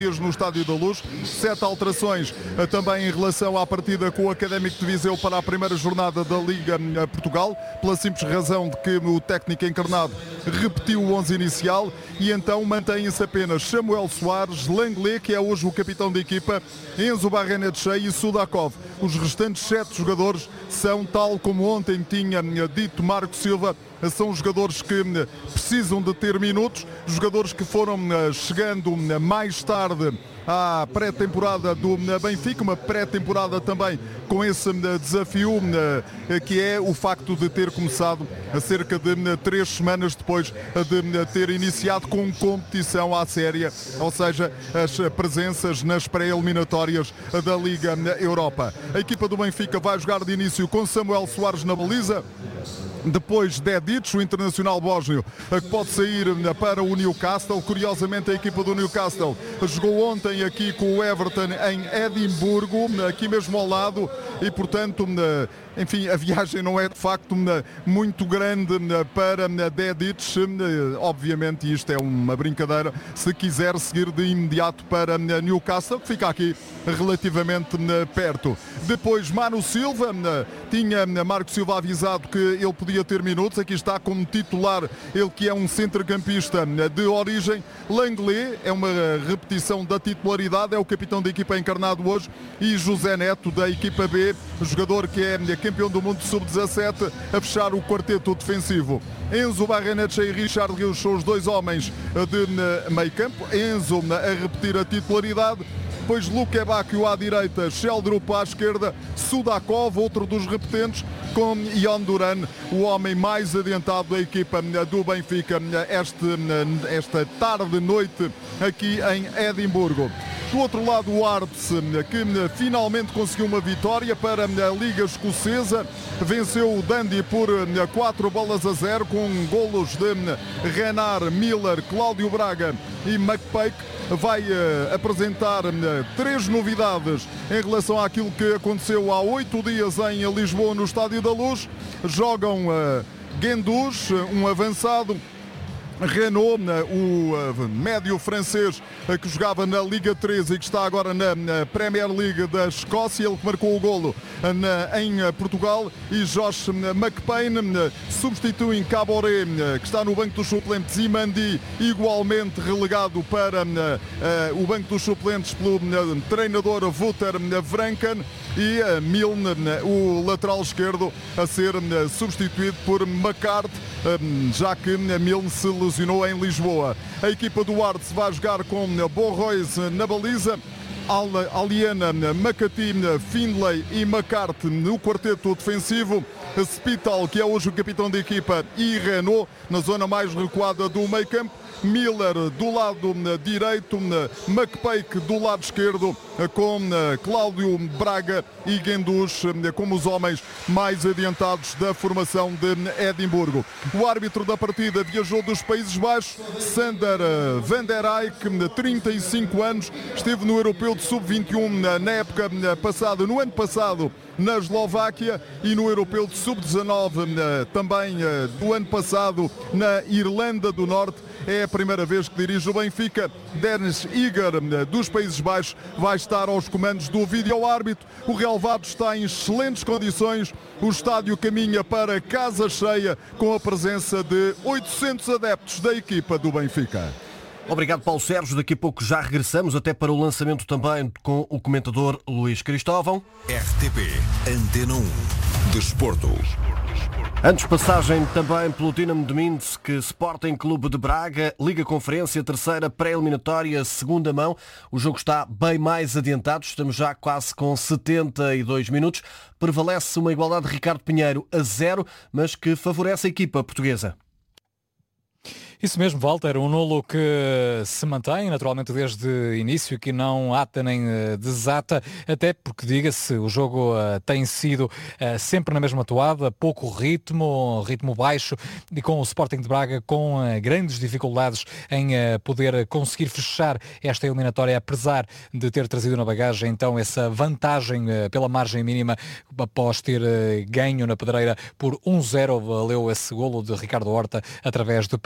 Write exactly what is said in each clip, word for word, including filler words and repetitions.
no Estádio da Luz, sete alterações também em relação à partida com o Académico de Viseu para a primeira jornada da Liga Portugal, pela simples razão de que o técnico encarnado repetiu o onze inicial e então mantém-se apenas Samuel Soares, Langley, que é hoje o capitão da equipa, Enzo Barrenetxea e Sudakov. Os restantes sete jogadores são, tal como ontem tinha dito Marco Silva, são jogadores que precisam de ter minutos, jogadores que foram chegando mais tarde à pré-temporada do Benfica, uma pré-temporada também com esse desafio que é o facto de ter começado cerca de três semanas depois de ter iniciado com competição à séria, ou seja, as presenças nas pré-eliminatórias da Liga Europa. A equipa do Benfica vai jogar de início com Samuel Soares na baliza. Depois Dedić, o internacional bósnio, que pode sair para o Newcastle. Curiosamente, a equipa do Newcastle jogou ontem aqui com o Everton em Edimburgo, aqui mesmo ao lado, e portanto, enfim, a viagem não é de facto muito grande para Dedić. Obviamente isto é uma brincadeira, se quiser seguir de imediato para Newcastle, que fica aqui relativamente perto. Depois Manu Silva, tinha Marco Silva avisado que ele podia ter minutos, aqui está como titular, ele que é um centrocampista de origem. Langley é uma repetição da titularidade, é o capitão da equipa encarnado hoje, e José Neto da equipa B, jogador que é campeão do mundo sub dezassete, a fechar o quarteto defensivo. Enzo Barrenetxea e Richard Rios são os dois homens de meio campo. Enzo a repetir a titularidade. Depois Luque Bacchio à direita, Sheldrup à esquerda, Sudakov, outro dos repetentes, com Ion Duran, o homem mais adiantado da equipa do Benfica este, esta tarde-noite aqui em Edimburgo. Do outro lado, o Arts, que finalmente conseguiu uma vitória para a Liga Escocesa, venceu o Dundee por quatro bolas a zero, com golos de Renard, Miller, Cláudio Braga e McPake. Vai uh, apresentar uh, três novidades em relação àquilo que aconteceu há oito dias em Lisboa, no Estádio da Luz. Jogam uh, Guendouzi, um avançado, Renault, o médio francês que jogava na Liga três e que está agora na Premier League da Escócia, ele que marcou o golo em Portugal, e Josh McPain substitui Caboré, que está no banco dos suplentes, e Mandi, igualmente relegado para o banco dos suplentes pelo treinador Wouter Vranken, e Milne, o lateral esquerdo, a ser substituído por McCarthy, já que Milne se lesionou em Lisboa. A equipa do Arts vai jogar com Borrois na baliza, Aliana, Makati, Findlay e McCarthy no quarteto defensivo, Spital, que é hoje o capitão da equipa, e Renault na zona mais recuada do meio campo, Miller do lado direito, McPake do lado esquerdo, com Cláudio Braga e Guendouzi como os homens mais adiantados da formação de Edimburgo. O árbitro da partida viajou dos Países Baixos, Sander van der Eyck, trinta e cinco anos, esteve no Europeu de sub vinte e um na época passada, no ano passado, na Eslováquia, e no Europeu de sub dezanove também do ano passado na Irlanda do Norte. É a primeira vez que dirige o Benfica. Dennis Iger, dos Países Baixos, vai estar aos comandos do vídeo-árbitro. O relvado está em excelentes condições. O estádio caminha para casa cheia, com a presença de oitocentos adeptos da equipa do Benfica. Obrigado, Paulo Sérgio. Daqui a pouco já regressamos, até para o lançamento também com o comentador Luís Cristóvão. R T P Antena um Desporto. Antes, passagem também pelo Dinamo de Minsk, Sporting Clube de Braga, Liga Conferência, terceira pré-eliminatória, segunda mão. O jogo está bem mais adiantado, estamos já quase com setenta e dois minutos. Prevalece uma igualdade de Ricardo Pinheiro a zero, mas que favorece a equipa portuguesa. Isso mesmo, Walter, um nulo que se mantém naturalmente desde início, que não ata nem uh, desata, até porque, diga-se, o jogo uh, tem sido uh, sempre na mesma toada, pouco ritmo, ritmo baixo, e com o Sporting de Braga com uh, grandes dificuldades em uh, poder conseguir fechar esta eliminatória, apesar de ter trazido na bagagem então essa vantagem uh, pela margem mínima após ter uh, ganho na Pedreira por um zero. Valeu esse golo de Ricardo Horta através de penaltis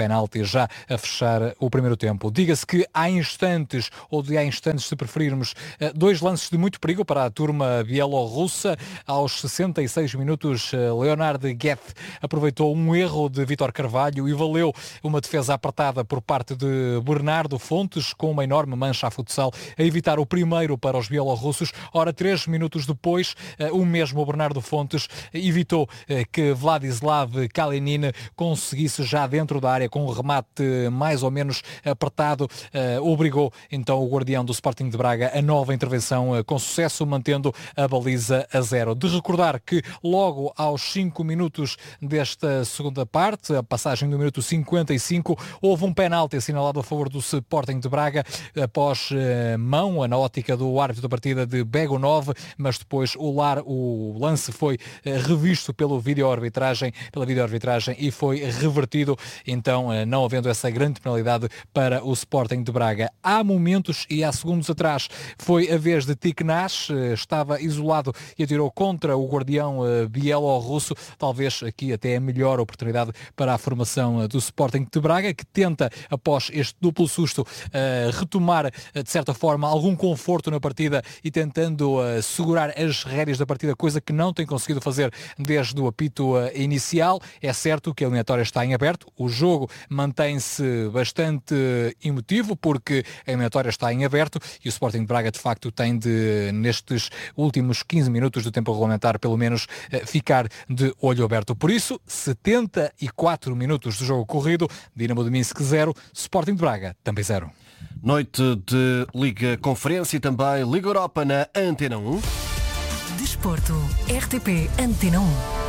já a fechar o primeiro tempo. Diga-se que há instantes, ou de há instantes se preferirmos, dois lances de muito perigo para a turma bielorrussa. Aos sessenta e seis minutos, Leonard Gueth aproveitou um erro de Vítor Carvalho e valeu uma defesa apertada por parte de Bernardo Fontes, com uma enorme mancha a futsal, a evitar o primeiro para os bielorrussos. Ora, três minutos depois, o mesmo Bernardo Fontes evitou que Vladislav Kalinin conseguisse já dentro da área, com um remate mais ou menos apertado, obrigou então o guardião do Sporting de Braga a nova intervenção com sucesso, mantendo a baliza a zero. De recordar que logo aos cinco minutos desta segunda parte, a passagem do minuto cinquenta e cinco, houve um penalti assinalado a favor do Sporting de Braga após uh, mão, na ótica do árbitro da partida de Begonov, mas depois o, lar, o lance foi uh, revisto pelo vídeo-arbitragem, pela vídeo-arbitragem e foi revertido, então uh, não havendo essa grande penalidade para o Sporting de Braga. Há momentos e há segundos atrás foi a vez de Tiknash, uh, estava isolado e atirou contra o guardião uh, bielorrusso, talvez aqui até a melhor oportunidade para a formação uh, do Sporting de Braga, que tenta, após este duplo susto, uh, retomar uh, de certa forma algum conforto na partida e tentando uh, segurar as rédeas da partida, coisa que não tem conseguido fazer desde o apito uh, inicial. É certo que a eliminatória está em aberto, o jogo mantém-se bastante uh, emotivo porque a eliminatória está em aberto e o Sporting de Braga de facto tem de, nestes últimos quinze minutos do tempo regulamentar, pelo menos uh, ficar de olho aberto. Por isso, setenta e quatro minutos do jogo corrido, Dinamo de Minsk zero, Sporting de Braga também zero. Noite de Liga Conferência e também Liga Europa na Antena um. Desporto, R T P Antena um.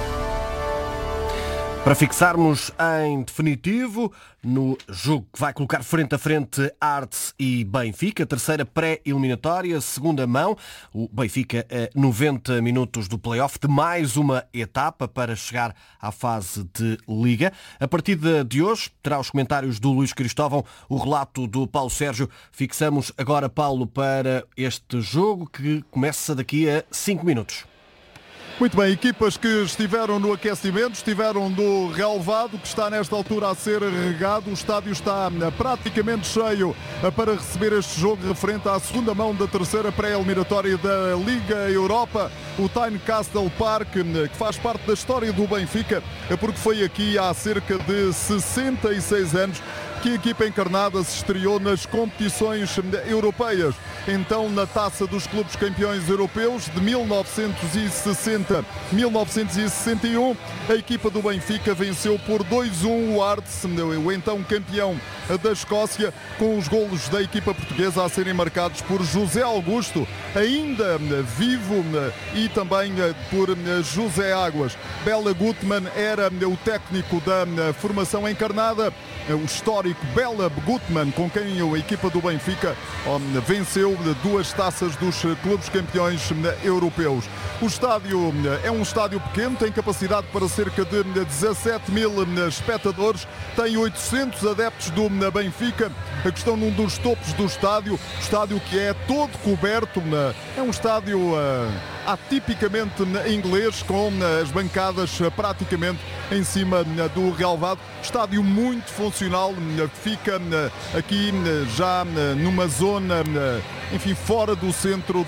Para fixarmos em definitivo no jogo que vai colocar frente a frente Arts e Benfica, terceira pré-eliminatória, segunda mão, o Benfica a noventa minutos do play-off de mais uma etapa para chegar à fase de Liga. A partida de hoje terá os comentários do Luís Cristóvão, o relato do Paulo Sérgio. Fixamos agora, Paulo, para este jogo que começa daqui a cinco minutos. Muito bem, equipas que estiveram no aquecimento, estiveram no relevado, que está nesta altura a ser regado. O estádio está praticamente cheio para receber este jogo referente à segunda mão da terceira pré-eliminatória da Liga Europa. O Tynecastle Park, que faz parte da história do Benfica, porque foi aqui há cerca de sessenta e seis anos que a equipa encarnada se estreou nas competições europeias. Então, na Taça dos Clubes Campeões Europeus de mil novecentos e sessenta a mil novecentos e sessenta e um, a equipa do Benfica venceu por dois a um o Arts, o então campeão da Escócia, com os golos da equipa portuguesa a serem marcados por José Augusto, ainda vivo, e também por José Águas. Bela Gutmann era o técnico da formação encarnada, o histórico Bela Gutmann, com quem a equipa do Benfica venceu duas taças dos clubes campeões europeus. O estádio é um estádio pequeno, tem capacidade para cerca de dezassete mil espectadores, tem oitocentos adeptos do Benfica que estão num dos topos do estádio, estádio que é todo coberto, é um estádio atipicamente inglês, com as bancadas praticamente em cima do relevado. Estádio muito funcional, fica aqui já numa zona, enfim, fora do centro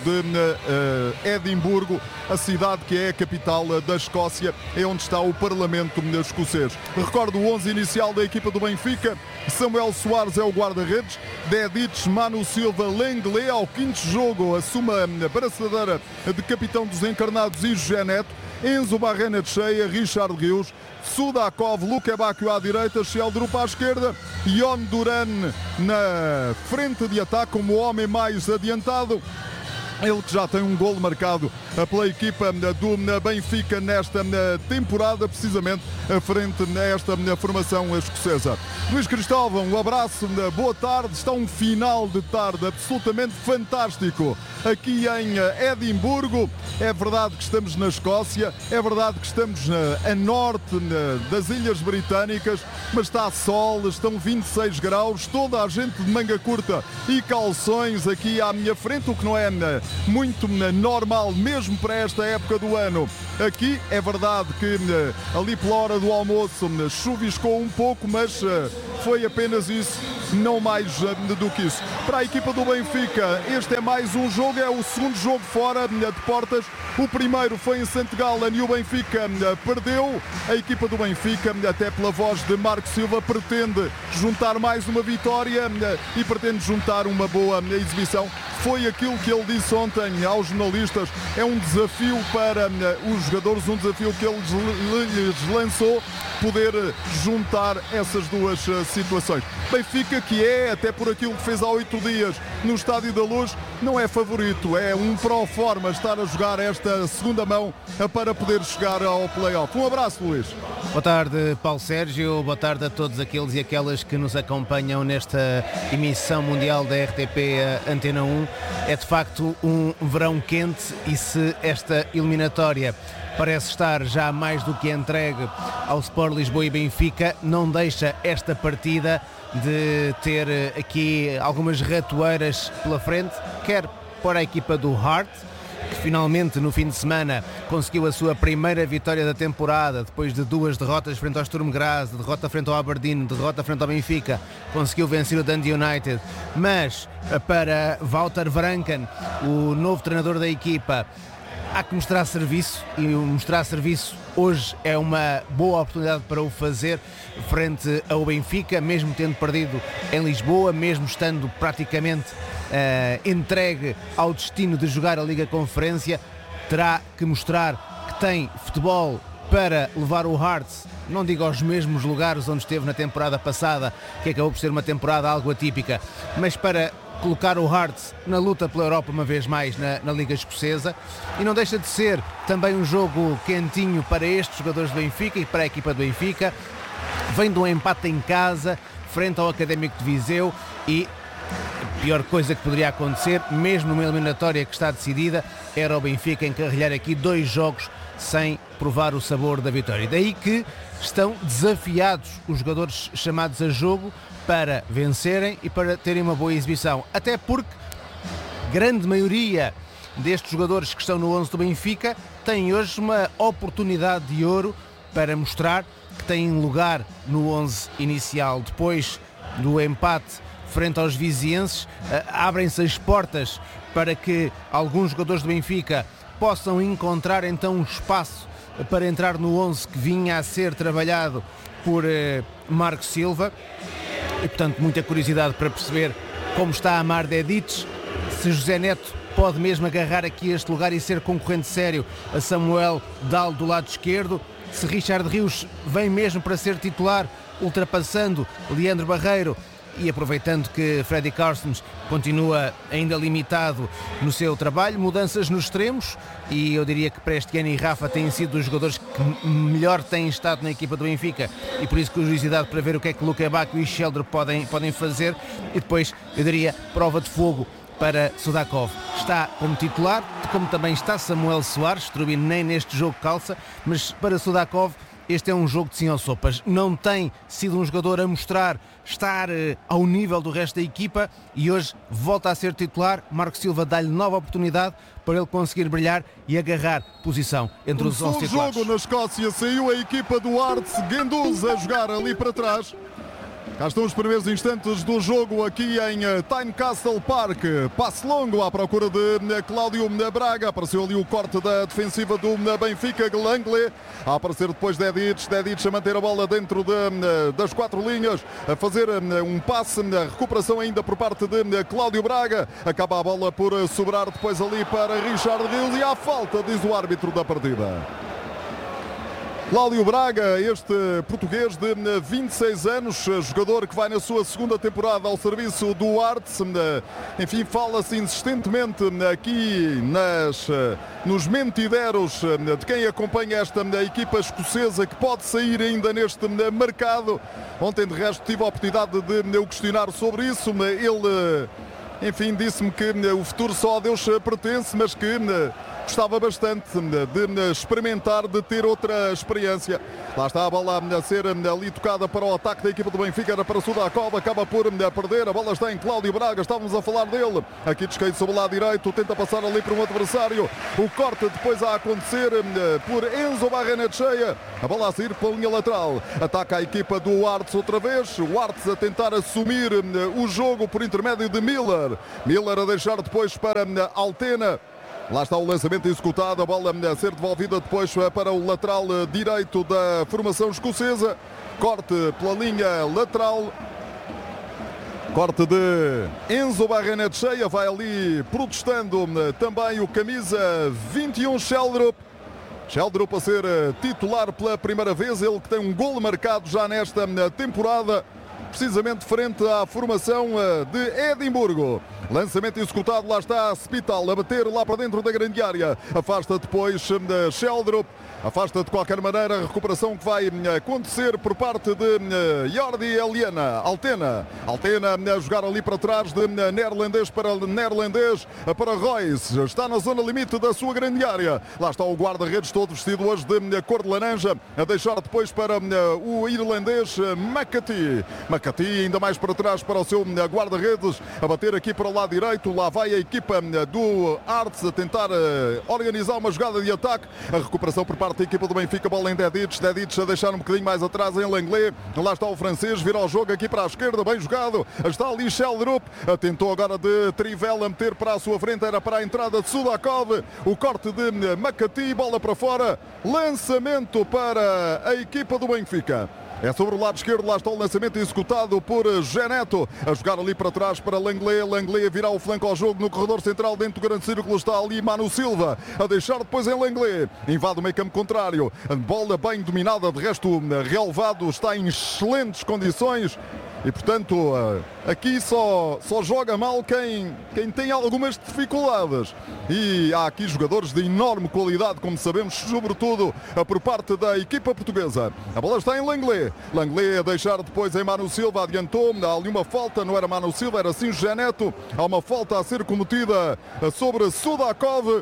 de Edimburgo, a cidade que é a capital da Escócia, é onde está o Parlamento escocês. Recordo o onze inicial da equipa do Benfica: Samuel Soares é o guarda-redes, Dedic, Manu Silva, Lenglet ao quinto jogo assume a braçadeira de capitão dos encarnados e José Neto, Enzo Barrena de Cheia, Richard Rios, Sudakov, Luque Bacchio à direita, Sheldrup à esquerda, Ion Duran na frente de ataque como o homem mais adiantado. Ele que já tem um golo marcado pela equipa do Benfica nesta temporada, precisamente à frente nesta formação escocesa. Luís Cristóvão, um abraço, boa tarde. Está um final de tarde absolutamente fantástico aqui em Edimburgo. É verdade que estamos na Escócia, é verdade que estamos a norte das Ilhas Britânicas, mas está sol, estão vinte e seis graus, toda a gente de manga curta e calções aqui à minha frente, o que não é muito normal, mesmo para esta época do ano. Aqui é verdade que ali pela hora do almoço chuviscou um pouco, mas foi apenas isso, não mais do que isso. Para a equipa do Benfica, este é mais um jogo, é o segundo jogo fora de portas. O primeiro foi em Santo Gallen e o Benfica perdeu. A equipa do Benfica, até pela voz de Marco Silva, pretende juntar mais uma vitória e pretende juntar uma boa exibição. Foi aquilo que ele disse ontem aos jornalistas, é um desafio para os jogadores, um desafio que ele lhes lançou, poder juntar essas duas situações. Benfica, que é, até por aquilo que fez há oito dias no Estádio da Luz, não é favorito, é um pro forma estar a jogar esta segunda mão para poder chegar ao play-off. Um abraço, Luís. Boa tarde, Paulo Sérgio, boa tarde a todos aqueles e aquelas que nos acompanham nesta emissão mundial da R T P Antena um. É de facto um verão quente e se esta eliminatória parece estar já mais do que entregue ao Sport Lisboa e Benfica, não deixa esta partida de ter aqui algumas ratoeiras pela frente, quer para a equipa do Heart, que finalmente no fim de semana conseguiu a sua primeira vitória da temporada, depois de duas derrotas frente ao Sturm Graz, derrota frente ao Aberdeen, derrota frente ao Benfica, conseguiu vencer o Dundee United. Mas para Wouter Vranken, o novo treinador da equipa, há que mostrar serviço, e mostrar serviço hoje é uma boa oportunidade para o fazer frente ao Benfica, mesmo tendo perdido em Lisboa, mesmo estando praticamente uh, entregue ao destino de jogar a Liga Conferência. Terá que mostrar que tem futebol para levar o Hearts, não digo aos mesmos lugares onde esteve na temporada passada, que acabou por ser uma temporada algo atípica, mas para colocar o Hearts na luta pela Europa uma vez mais na, na Liga Escocesa. E não deixa de ser também um jogo quentinho para estes jogadores do Benfica e para a equipa do Benfica. Vem de um empate em casa frente ao Académico de Viseu e a pior coisa que poderia acontecer, mesmo numa eliminatória que está decidida, era o Benfica encarrilhar aqui dois jogos sem provar o sabor da vitória. Daí que estão desafiados os jogadores chamados a jogo para vencerem e para terem uma boa exibição. Até porque grande maioria destes jogadores que estão no onze do Benfica têm hoje uma oportunidade de ouro para mostrar que têm lugar no onze inicial. Depois do empate frente aos vizienses, abrem-se as portas para que alguns jogadores do Benfica possam encontrar então um espaço para entrar no onze que vinha a ser trabalhado por eh, Marco Silva. E portanto muita curiosidade para perceber como está a Amar Dedic, se José Neto pode mesmo agarrar aqui este lugar e ser concorrente sério a Samuel Dal do lado esquerdo, se Richard Rios vem mesmo para ser titular, ultrapassando Leandro Barreiro e aproveitando que Freddy Carstens continua ainda limitado no seu trabalho. Mudanças nos extremos e eu diria que Prestiano e Rafa têm sido os jogadores que melhor têm estado na equipa do Benfica e por isso curiosidade para ver o que é que Luka Bakio e Sheldon podem, podem fazer. E depois eu diria prova de fogo para Sudakov. Está como titular, como também está Samuel Soares, Trubin nem neste jogo calça, mas para Sudakov este é um jogo de sim ou sopas. Não tem sido um jogador a mostrar estar eh, ao nível do resto da equipa e hoje volta a ser titular. Marco Silva dá-lhe nova oportunidade para ele conseguir brilhar e agarrar posição entre os onze titulares. O jogo na Escócia, saiu a equipa do Hearts, Guendouzi a jogar ali para trás. Cá estão os primeiros instantes do jogo aqui em Tynecastle Park. Passe longo à procura de Cláudio Braga. Apareceu ali o corte da defensiva do Benfica. Langley a aparecer depois Dedic. Dedic a manter a bola dentro de, das quatro linhas. A fazer um passe. A recuperação ainda por parte de Cláudio Braga. Acaba a bola por sobrar depois ali para Richard Rios. E há falta, diz o árbitro da partida. Cláudio Braga, este português de vinte e seis anos, jogador que vai na sua segunda temporada ao serviço do Hearts. Enfim, fala-se insistentemente aqui nas, nos mentideros de quem acompanha esta equipa escocesa que pode sair ainda neste mercado. Ontem, de resto, tive a oportunidade de o questionar sobre isso. Ele, enfim, disse-me que o futuro só a Deus pertence, mas que gostava bastante de experimentar, de ter outra experiência. Lá está a bola a ser ali tocada para o ataque da equipa do Benfica, era para Sudakov, acaba por perder, a bola está em Cláudio Braga, estávamos a falar dele, aqui descaído sobre o lado direito, tenta passar ali para um adversário, o corte depois a acontecer por Enzo Barrenetxea, a bola a sair pela linha lateral, ataca a equipa do Arts outra vez, o Arts a tentar assumir o jogo por intermédio de Miller, Miller a deixar depois para Altena. Lá está o lançamento executado, a bola a ser devolvida depois para o lateral direito da formação escocesa. Corte pela linha lateral. Corte de Enzo Barrenetxea, vai ali protestando também o camisa vinte e um Sheldrup. Sheldrup a ser titular pela primeira vez, ele que tem um golo marcado já nesta temporada, precisamente frente à formação de Edimburgo. Lançamento executado, lá está Spital a bater lá para dentro da grande área. Afasta depois de Sheldrup. Afasta de qualquer maneira a recuperação que vai acontecer por parte de Jordi Eliana. Altena. Altena a jogar ali para trás de neerlandês para neerlandês para Royce. Está na zona limite da sua grande área. Lá está o guarda-redes todo vestido hoje de cor de laranja. A deixar depois para o irlandês McAtee. McAtee ainda mais para trás para o seu guarda-redes. A bater aqui para o lado direito. Lá vai a equipa do Arts a tentar organizar uma jogada de ataque. A recuperação por parte da equipa do Benfica, bola em Dedic, Dedic a deixar um bocadinho mais atrás em Langley, lá está o francês, vira o jogo aqui para a esquerda, bem jogado, está ali Sheldrup, tentou agora de Trivela meter para a sua frente, era para a entrada de Sudakov, o corte de McAtee, bola para fora, lançamento para a equipa do Benfica. É sobre o lado esquerdo, lá está o lançamento executado por Geneto, a jogar ali para trás para Langley, Langley a virar o flanco ao jogo no corredor central, dentro do grande círculo está ali Manu Silva, a deixar depois em Langley, invade o meio campo contrário, a bola bem dominada, de resto o relevado está em excelentes condições. E portanto, aqui só, só joga mal quem, quem tem algumas dificuldades. E há aqui jogadores de enorme qualidade, como sabemos, sobretudo por parte da equipa portuguesa. A bola está em Langley. Langley a deixar depois em Manu Silva, adiantou. Há ali uma falta, não era Manu Silva, era sim Geneto. Há uma falta a ser cometida sobre Sudakov.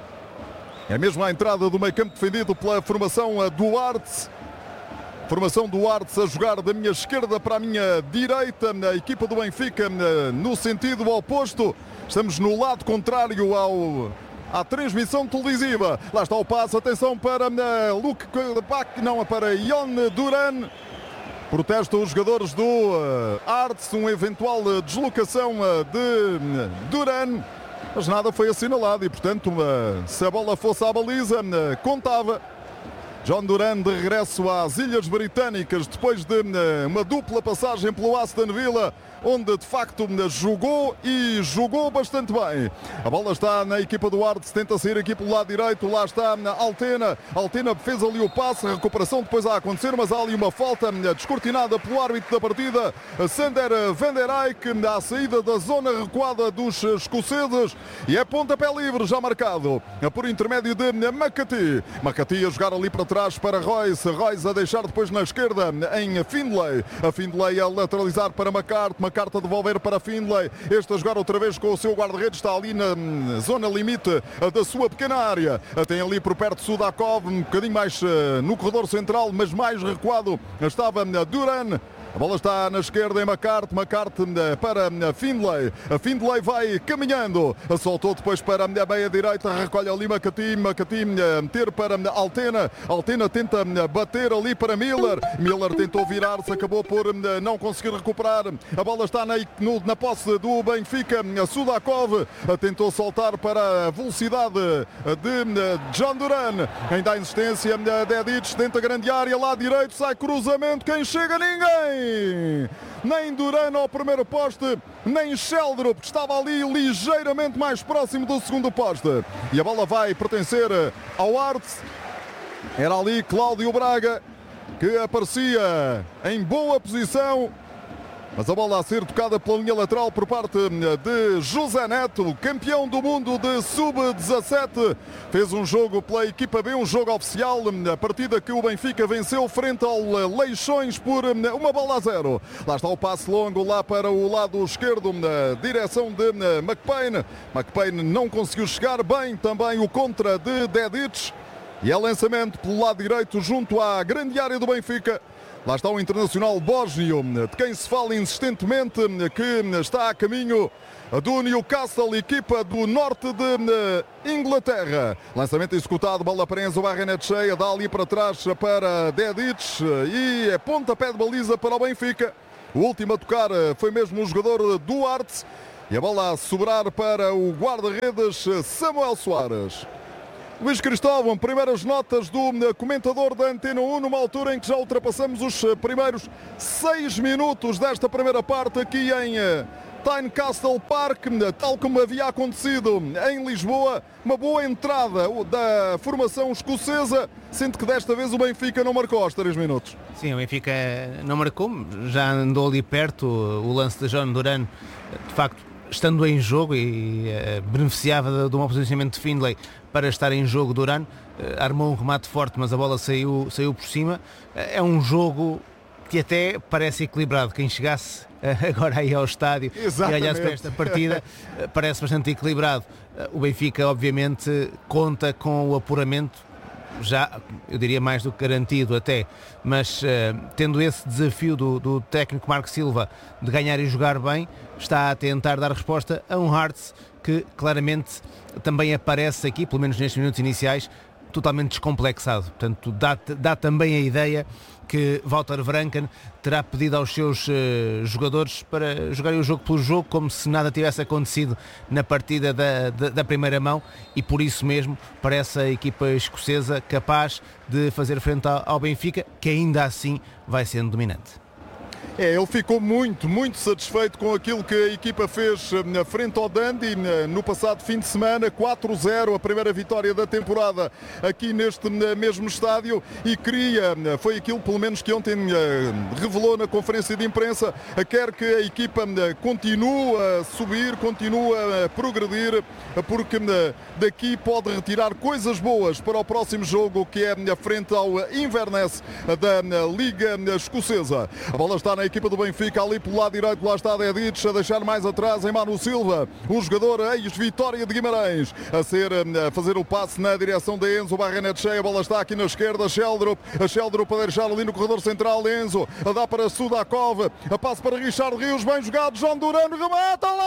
É mesmo a entrada do meio campo defendido pela formação Duarte. Formação do Arts a jogar da minha esquerda para a minha direita, a equipa do Benfica no sentido oposto. Estamos no lado contrário ao, à transmissão televisiva. Lá está o passe, atenção para Luke Bach, não, para Jon Duran. Protestam os jogadores do Arts, uma eventual deslocação de Duran. Mas nada foi assinalado e, portanto, se a bola fosse à baliza, contava. John Duran de regresso às Ilhas Britânicas depois de uma dupla passagem pelo Aston Villa, onde de facto jogou e jogou bastante bem. A bola está na equipa do Arts, tenta sair aqui pelo lado direito, lá está Altena. Altena fez ali o passe, a recuperação depois a acontecer, mas há ali uma falta descortinada pelo árbitro da partida, Sander van der Eyck, à saída da zona recuada dos escoceses, e é pontapé livre já marcado por intermédio de McAtee. McAtee a jogar ali para trás para Royce, Royce a deixar depois na esquerda em Findlay, a Findlay a lateralizar para McCarthy, McCarthy a devolver para Findlay, este a jogar outra vez com o seu guarda-redes, está ali na zona limite da sua pequena área, tem ali por perto Sudakov, um bocadinho mais no corredor central, mas mais recuado estava Duran. A bola está na esquerda em McCarthy, McCarthy para Findlay, a Findlay vai caminhando, soltou depois para a meia direita, recolhe ali McAtee, McAtee meter para Altena, Altena tenta bater ali para Miller, Miller tentou virar-se, acabou por não conseguir recuperar, a bola está na, no, na posse do Benfica, Sudakov tentou soltar para a velocidade de John Duran, ainda há insistência, Dedic dentro da grande área, lá direito, sai cruzamento, quem chega? Ninguém! Nem Duran ao primeiro poste, nem Sheldrup, que estava ali ligeiramente mais próximo do segundo poste. E a bola vai pertencer ao Arts. Era ali Cláudio Braga, que aparecia em boa posição. Mas a bola a ser tocada pela linha lateral por parte de José Neto, campeão do mundo de sub dezassete. Fez um jogo pela equipa B, um jogo oficial, a partida que o Benfica venceu frente ao Leixões por uma bola a zero. Lá está o passe longo lá para o lado esquerdo, na direção de McPain. McPain não conseguiu chegar bem, também o contra de Dedic. E é lançamento pelo lado direito junto à grande área do Benfica. Lá está o internacional bósnio, de quem se fala insistentemente, que está a caminho do Newcastle, equipa do norte de Inglaterra. Lançamento executado, bola para Enzo Barrenetxea, dá ali para trás para Dedic e é pontapé de baliza para o Benfica. O último a tocar foi mesmo o jogador Duarte e a bola a sobrar para o guarda-redes Samuel Soares. Luís Cristóvão, primeiras notas do comentador da Antena um, numa altura em que já ultrapassamos os primeiros seis minutos desta primeira parte aqui em Tynecastle Park, tal como havia acontecido em Lisboa. Uma boa entrada da formação escocesa, sendo que desta vez o Benfica não marcou aos três minutos. Sim, o Benfica não marcou, já andou ali perto. O lance de John Duran, de facto, estando em jogo e uh, beneficiava de, de um posicionamento de Findlay para estar em jogo. Duran uh, armou um remate forte, mas a bola saiu, saiu por cima. Uh, é um jogo que até parece equilibrado. Quem chegasse uh, agora aí ao estádio Exatamente. e olhasse para esta partida uh, parece bastante equilibrado. Uh, o Benfica obviamente conta com o apuramento, já eu diria mais do que garantido até, mas uh, tendo esse desafio do, do técnico Marco Silva de ganhar e jogar bem, está a tentar dar resposta a um Hearts que claramente também aparece aqui, pelo menos nestes minutos iniciais, totalmente descomplexado. Portanto, dá, dá também a ideia que Walter Vranken terá pedido aos seus uh, jogadores para jogarem o jogo pelo jogo, como se nada tivesse acontecido na partida da, da, da primeira mão, e por isso mesmo parece a equipa escocesa capaz de fazer frente ao, ao Benfica, que ainda assim vai sendo dominante. É, ele ficou muito, muito satisfeito com aquilo que a equipa fez na frente ao Dundee no passado fim de semana, quatro zero, a primeira vitória da temporada aqui neste mesmo estádio, e queria, foi aquilo pelo menos que ontem revelou na conferência de imprensa, quer que a equipa continue a subir, continue a progredir, porque daqui pode retirar coisas boas para o próximo jogo, que é frente ao Inverness da Liga Escocesa. A bola está na equipa do Benfica, ali pelo lado direito, lá está Dedic, a deixar mais atrás em Manu Silva, o jogador ex-Vitória de Guimarães, a, ser, a fazer o passe na direção de Enzo Barrenetxea. A bola está aqui na esquerda, Sheldrup, a Sheldrup a deixar ali no corredor central, Enzo, a dar para Sudakov, a passe para Richard Rios, bem jogado, João Durano, remate ao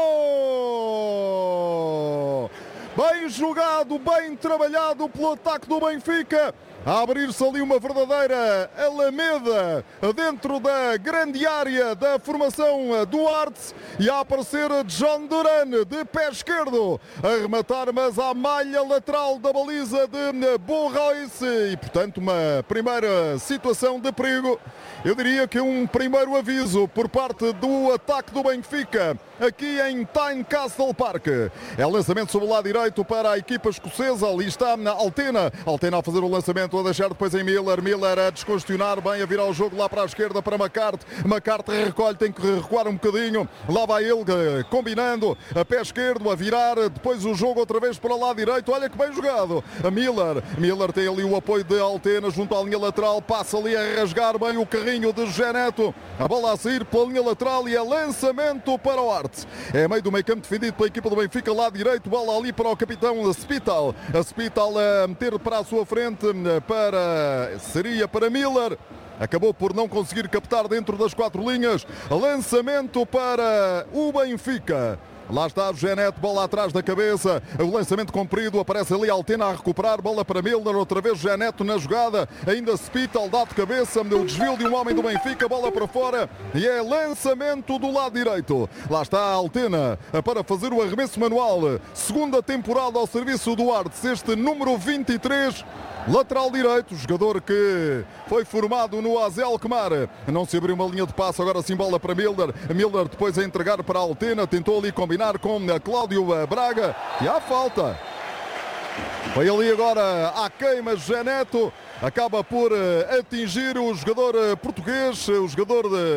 lado! Bem jogado, bem trabalhado pelo ataque do Benfica. A abrir-se ali uma verdadeira alameda dentro da grande área da formação Duarte, e a aparecer John Duran de pé esquerdo a rematar, mas à malha lateral da baliza de Borroyce, e portanto uma primeira situação de perigo. Eu diria que um primeiro aviso por parte do ataque do Benfica aqui em Tynecastle Park. É lançamento sobre o lado direito para a equipa escocesa. Ali está na Altena. Altena a fazer o lançamento, a deixar depois em Miller. Miller a descongestionar, bem a virar o jogo lá para a esquerda para McCarthy. McCarthy recolhe, tem que recuar um bocadinho. Lá vai ele combinando a pé esquerdo, a virar depois o jogo outra vez para o lado direito. Olha que bem jogado. A Miller. Miller tem ali o apoio de Altena junto à linha lateral. Passa ali a rasgar bem o carrinho de José Neto. A bola a sair pela linha lateral e é lançamento para o Arte. É meio do meio campo defendido pela equipa do Benfica, lado direito, bola ali para o capitão Spital. A Spital a meter para a sua frente, para seria para Miller. Acabou por não conseguir captar dentro das quatro linhas. Lançamento para o Benfica. Lá está José Neto, bola atrás da cabeça, o lançamento comprido, aparece ali Altena a recuperar, bola para Milner, outra vez José Neto na jogada, ainda Spital dá de cabeça, o desvio de um homem do Benfica, bola para fora, e é lançamento do lado direito. Lá está Altena para fazer o arremesso manual, segunda temporada ao serviço do Artes, este número vinte e três, lateral direito, jogador que foi formado no A Z Alkmaar. Não se abriu uma linha de passo, agora sim bola para Milner. Milner depois a entregar para Altena, tentou ali combinar com Cláudio Braga e há falta. Foi ali agora à queima, José Neto acaba por atingir o jogador português, o jogador de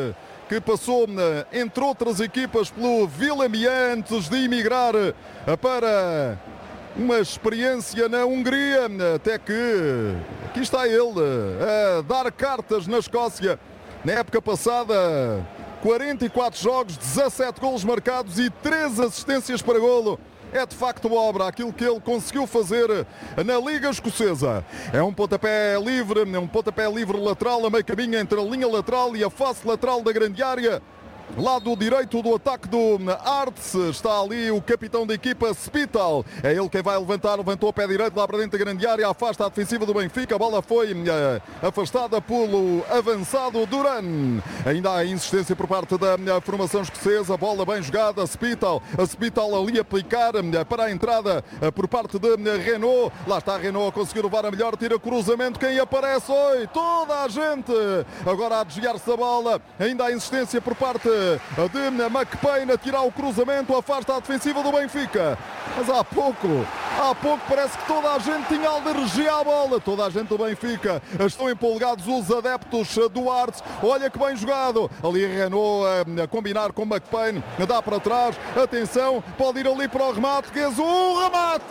que passou, entre outras equipas, pelo Villamian antes de emigrar para uma experiência na Hungria, até que aqui está ele a dar cartas na Escócia. Na época passada, quarenta e quatro jogos, dezassete golos marcados e três assistências para golo. É de facto obra aquilo que ele conseguiu fazer na Liga Escocesa. É um pontapé livre, é um pontapé livre lateral, a meio caminho entre a linha lateral e a face lateral da grande área. Lado direito do ataque do Arts, está ali o capitão da equipa, Spital. É ele quem vai levantar, levantou o pé direito lá para dentro da grande área, afasta a defensiva do Benfica. A bola foi uh, afastada pelo avançado Duran. Ainda há insistência por parte da uh, formação escocesa, bola bem jogada, Spital. A Spital ali a aplicar uh, para a entrada uh, por parte de uh, Renault. Lá está Renault a conseguir levar a melhor, tira cruzamento, quem aparece? Oi, toda a gente agora a desviar-se da bola. Ainda há insistência por parte de McPain a tirar o cruzamento, afasta a defensiva do Benfica. Mas há pouco, há pouco parece que toda a gente tinha alergia à bola. Toda a gente do Benfica. Estão empolgados os adeptos do Arts. Olha que bem jogado. Ali Renault a, a combinar com McPain. Dá para trás. Atenção, pode ir ali para o remate. Guezo, um remate!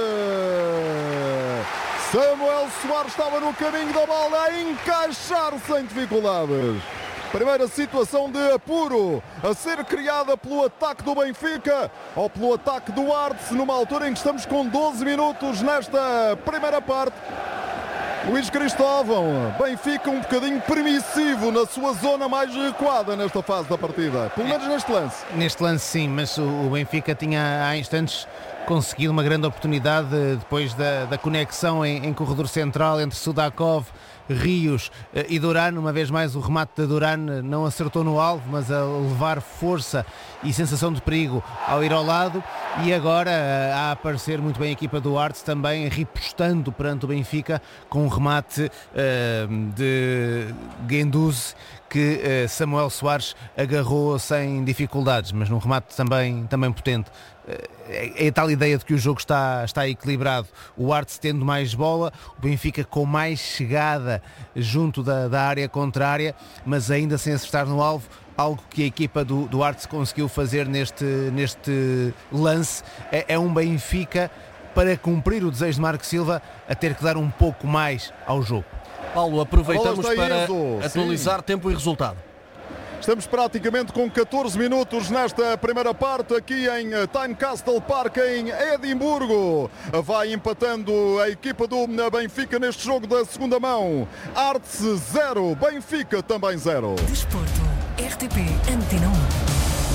Samuel Soares estava no caminho da bola a encaixar sem dificuldades. Primeira situação de apuro a ser criada pelo ataque do Benfica ou pelo ataque do Arts, numa altura em que estamos com doze minutos nesta primeira parte. Luís Cristóvão, Benfica um bocadinho permissivo na sua zona mais recuada nesta fase da partida, pelo menos neste lance. Neste lance sim, mas o Benfica tinha há instantes conseguido uma grande oportunidade depois da, da conexão em, em corredor central entre Sudakov, Rios e Duran. Uma vez mais o remate de Duran não acertou no alvo, mas a levar força e sensação de perigo ao ir ao lado. E agora a aparecer muito bem a equipa do Arts também ripostando perante o Benfica com um remate uh, de Guendouzi que uh, Samuel Soares agarrou sem dificuldades, mas num remate também, também potente. É a tal ideia de que o jogo está, está equilibrado, o Arts tendo mais bola, o Benfica com mais chegada junto da, da área contrária, mas ainda sem acertar no alvo, algo que a equipa do, do Arts conseguiu fazer neste, neste lance. É, é um Benfica para cumprir o desejo de Marco Silva a ter que dar um pouco mais ao jogo. Paulo, aproveitamos para isso, atualizar sim. Tempo e resultado. Estamos praticamente com catorze minutos nesta primeira parte aqui em Tynecastle Park em Edimburgo. Vai empatando a equipa do Benfica neste jogo da segunda mão. Arts zero, Benfica também zero. Desporto, R T P Antena um.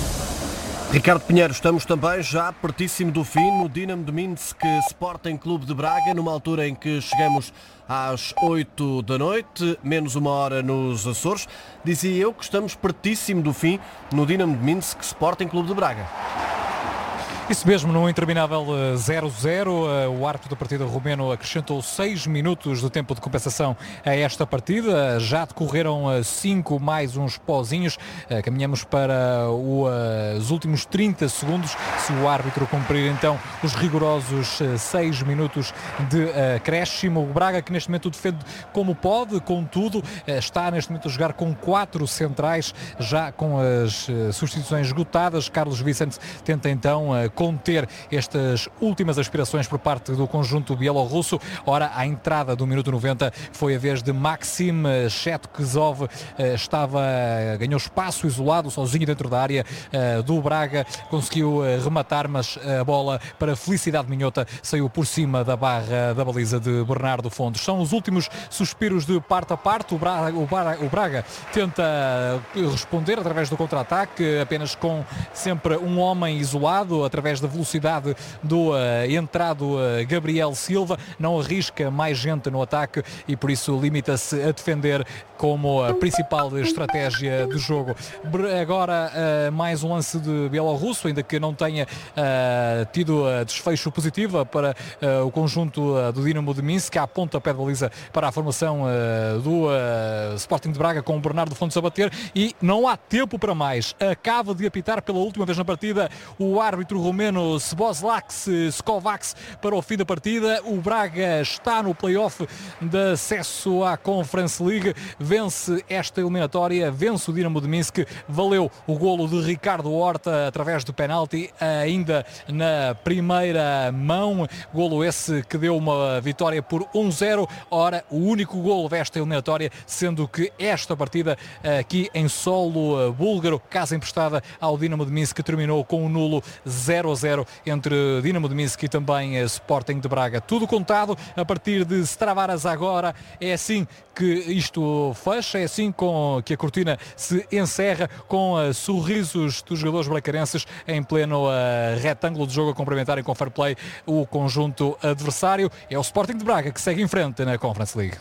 Ricardo Pinheiro, estamos também já pertíssimo do fim no Dinamo de Minsk Sporting Clube de Braga, numa altura em que chegamos às oito da noite, menos uma hora nos Açores. Dizia eu que estamos pertíssimo do fim no Dinamo de Minsk Sporting Clube de Braga. Isso mesmo, num interminável zero zero, o árbitro da partida romeno acrescentou seis minutos de tempo de compensação a esta partida. Já decorreram cinco mais uns pozinhos. Caminhamos para os últimos trinta segundos. Se o árbitro cumprir então os rigorosos seis minutos de acréscimo, o Braga, que neste momento defende como pode, contudo, está neste momento a jogar com quatro centrais, já com as substituições esgotadas. Carlos Vicente tenta então conter estas últimas aspirações por parte do conjunto bielorrusso. Ora, à entrada do minuto noventa foi a vez de Maxim Chetkzov, estava, ganhou espaço isolado, sozinho dentro da área do Braga, conseguiu rematar, mas a bola, para felicidade minhota, saiu por cima da barra da baliza de Bernardo Fontes. São os últimos suspiros de parte a parte. O Braga, o Braga, o Braga tenta responder através do contra-ataque, apenas com sempre um homem isolado, através da velocidade do uh, entrado uh, Gabriel Silva. Não arrisca mais gente no ataque e por isso limita-se a defender como a principal estratégia do jogo. Agora uh, mais um lance de bielorrusso, ainda que não tenha uh, tido uh, desfecho positivo para uh, o conjunto uh, do Dinamo de Minsk. Há pontapé de baliza para a formação uh, do uh, Sporting de Braga, com o Bernardo Fontes a bater, e não há tempo para mais. Acaba de apitar pela última vez na partida o árbitro romeno Filomeno Szoboszlai Kovacs para o fim da partida. O Braga está no play-off de acesso à Conference League. Vence esta eliminatória, vence o Dinamo de Minsk. Valeu o golo de Ricardo Horta através do penalti, ainda na primeira mão. Golo esse que deu uma vitória por um zero. Ora, o único golo desta eliminatória, sendo que esta partida aqui em solo búlgaro, casa emprestada ao Dinamo de Minsk, terminou com um nulo zero a zero entre Dinamo de Minsk e também Sporting de Braga. Tudo contado a partir de Stravaras agora. É assim que isto fecha, é assim com que a cortina se encerra, com uh, sorrisos dos jogadores bracarenses em pleno uh, retângulo de jogo a cumprimentarem com fair play o conjunto adversário. É o Sporting de Braga que segue em frente na Conference League.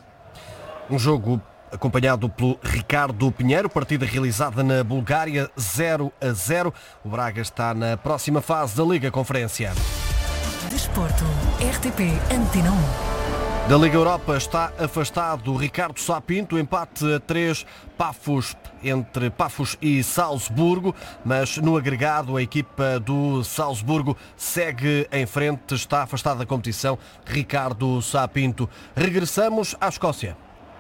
Um jogo acompanhado pelo Ricardo Pinheiro, partida realizada na Bulgária, zero a zero. O Braga está na próxima fase da Liga Conferência. Desporto, R T P Antena um. Da Liga Europa está afastado Ricardo Sá Pinto, empate a três Pafos, entre Pafos e Salzburgo, mas no agregado a equipa do Salzburgo segue em frente, está afastado da competição Ricardo Sá Pinto. Regressamos à Escócia.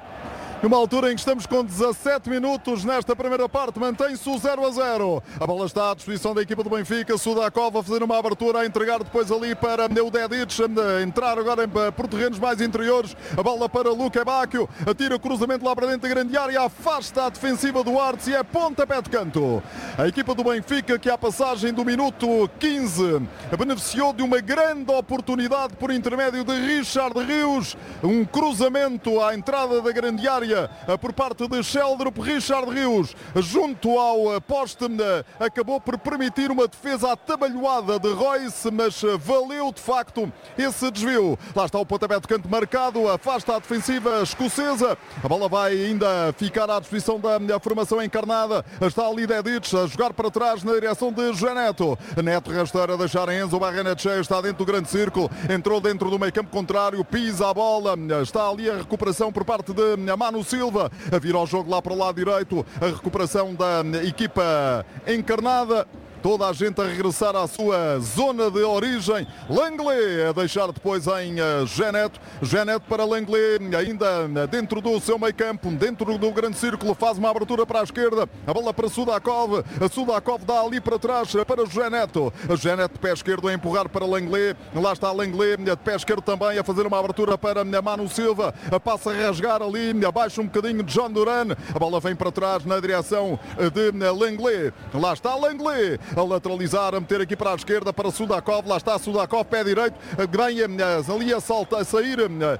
Numa altura em que estamos com dezassete minutos nesta primeira parte, mantém-se o zero a zero. A bola está à disposição da equipa do Benfica. Sudakov a fazer uma abertura, a entregar depois ali para o Dedic, a entrar agora por terrenos mais interiores. A bola para Luka Bacchio, atira o cruzamento lá para dentro da grande área, afasta a defensiva do Arts e é pontapé de canto. A equipa do Benfica, que à passagem do minuto quinze beneficiou de uma grande oportunidade por intermédio de Richard Rios, um cruzamento à entrada da grande área por parte de Sheldrup. Richard Rios, junto ao poste, acabou por permitir uma defesa atabalhoada de Royce, mas valeu de facto esse desvio. Lá está o pontapé de canto marcado, afasta a defensiva escocesa. A bola vai ainda ficar à disposição da formação encarnada. Está ali Dedic a jogar para trás na direção de João Neto. Neto rasteira a deixar Enzo Barrenetxea, está dentro do grande círculo, entrou dentro do meio campo contrário, pisa a bola, está ali a recuperação por parte de Manu Silva, a vir ao jogo lá para o lado direito, a recuperação da equipa encarnada. Toda a gente a regressar à sua zona de origem. Langley a deixar depois em Geneto. Geneto para Langley, ainda dentro do seu meio campo, dentro do grande círculo, faz uma abertura para a esquerda. A bola para Sudakov. A Sudakov dá ali para trás para Geneto. A Geneto de pé esquerdo a empurrar para Langley. Lá está Langley de pé esquerdo também a fazer uma abertura para Manu Silva. Passa a rasgar ali, abaixo um bocadinho de John Duran. A bola vem para trás na direção de Langley. Lá está Langley a lateralizar, a meter aqui para a esquerda para Sudakov. Lá está Sudakov, pé direito, ganha ali a, salta, a sair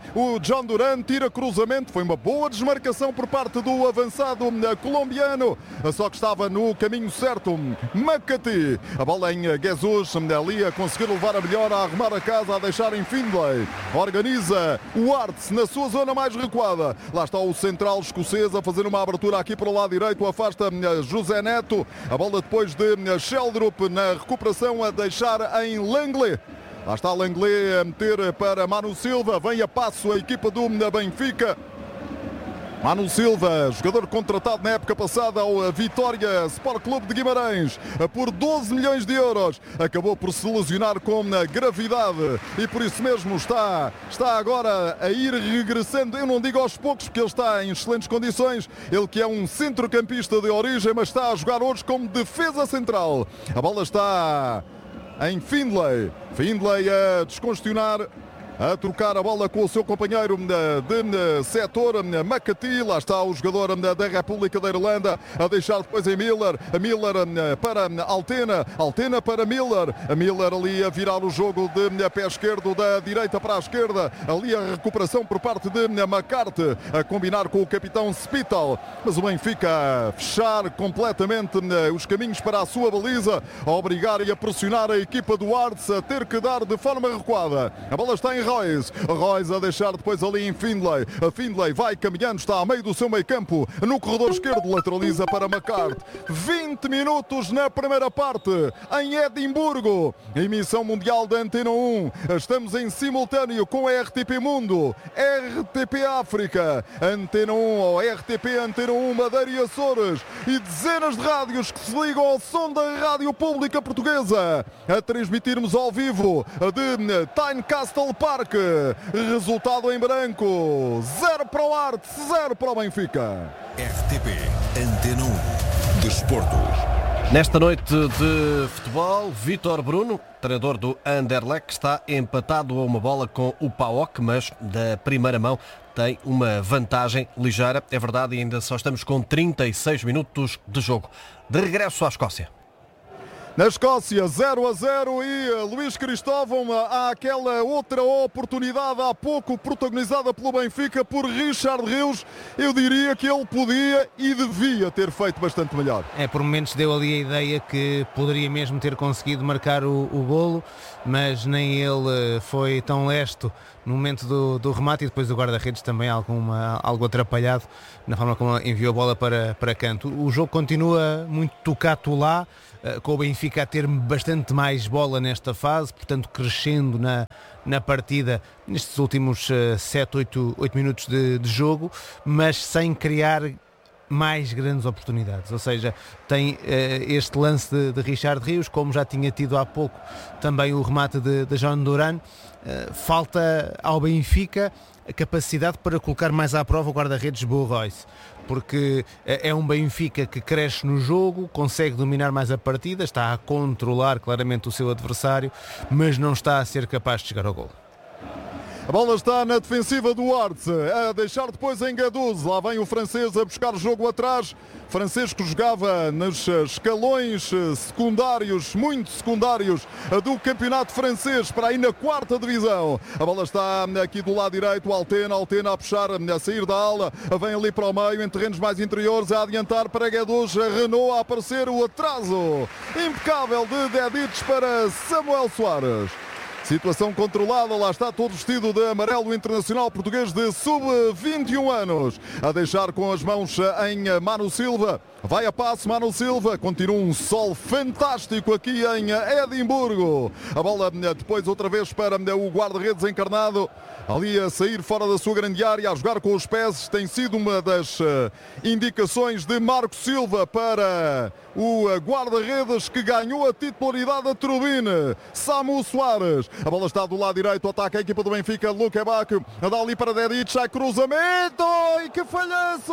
o John Duran, tira cruzamento. Foi uma boa desmarcação por parte do avançado colombiano, só que estava no caminho certo Makati. A bola em Jesus, ali a conseguir levar a melhor, a arrumar a casa, a deixar em Findlay. Organiza o Arts na sua zona mais recuada. Lá está o central escocês a fazer uma abertura aqui para o lado direito, afasta José Neto. A bola depois de Sheldrup na recuperação a deixar em Langley. Lá está Langley a meter para Manu Silva. Vem a passo a equipa do Benfica. Manu Silva, jogador contratado na época passada ao Vitória Sport Clube de Guimarães por doze milhões de euros. Acabou por se lesionar com gravidade e por isso mesmo está, está agora a ir regressando. Eu não digo aos poucos porque ele está em excelentes condições. Ele que é um centrocampista de origem, mas está a jogar hoje como defesa central. A bola está em Findlay. Findlay a descongestionar, a trocar a bola com o seu companheiro de, de setor, Makati. Lá está o jogador da República da Irlanda a deixar depois em Miller. A Miller para Altena. Altena para Miller. A Miller ali a virar o jogo de pé esquerdo, da direita para a esquerda. Ali a recuperação por parte de McCarthy, a combinar com o capitão Spital. Mas o Benfica a fechar completamente os caminhos para a sua baliza, a obrigar e a pressionar a equipa do Arts a ter que dar de forma recuada. A bola está em Royce. Royce a deixar depois ali em Findlay. A Findlay vai caminhando, está a meio do seu meio campo. No corredor esquerdo, lateraliza para McCart. vinte minutos na primeira parte, em Edimburgo. Emissão mundial da Antena um. Estamos em simultâneo com a R T P Mundo, R T P África, Antena um ou R T P Antena um Madeira e Açores e dezenas de rádios que se ligam ao som da Rádio Pública Portuguesa a transmitirmos ao vivo de Tynecastle Park. Resultado em branco, zero para o Arte, zero para o Benfica. R T P Antena um Desporto. Nesta noite de futebol, Vítor Bruno, treinador do Anderlecht, está empatado a uma bola com o P A O K, mas da primeira mão tem uma vantagem ligeira. É verdade, e ainda só estamos com trinta e seis minutos de jogo. De regresso à Escócia. Na Escócia, zero a zero e Luís Cristóvão, há aquela outra oportunidade há pouco protagonizada pelo Benfica por Richard Rios. Eu diria que ele podia e devia ter feito bastante melhor. É, por momentos deu ali a ideia que poderia mesmo ter conseguido marcar o, o golo, mas nem ele foi tão lesto no momento do, do remate, e depois o guarda-redes também alguma, algo atrapalhado na forma como enviou a bola para, para canto. O jogo continua muito tocado lá, com o Benfica a ter bastante mais bola nesta fase, portanto crescendo na, na partida nestes últimos sete, oito minutos de, de jogo, mas sem criar mais grandes oportunidades. Ou seja, tem uh, este lance de, de Richard Rios, como já tinha tido há pouco também o remate de, de João Duran. Uh, falta ao Benfica a capacidade para colocar mais à prova o guarda-redes Bo Royce, porque é um Benfica que cresce no jogo, consegue dominar mais a partida, está a controlar claramente o seu adversário, mas não está a ser capaz de chegar ao golo. A bola está na defensiva do Arts, a deixar depois em Gattuso. Lá vem o francês a buscar o jogo atrás. Francês que jogava nos escalões secundários, muito secundários, do campeonato francês, para aí na quarta divisão. A bola está aqui do lado direito, o Altena, Altena a puxar, a sair da ala, vem ali para o meio, em terrenos mais interiores, a adiantar para Gattuso, a Renault a aparecer, o atraso impecável de Dedic para Samuel Soares. Situação controlada, lá está todo vestido de amarelo, internacional português de sub vinte e um anos. A deixar com as mãos em Manu Silva. Vai a passo Manu Silva, continua um sol fantástico aqui em Edimburgo. A bola depois outra vez para o guarda-redes encarnado. Ali a sair fora da sua grande área, a jogar com os pés. Tem sido uma das indicações de Marco Silva para o guarda-redes que ganhou a titularidade da Turbine, Samu Soares. A bola está do lado direito, ataca a equipa do Benfica, Luque Bach, dá ali para Dedic, sai cruzamento, e que falhanço!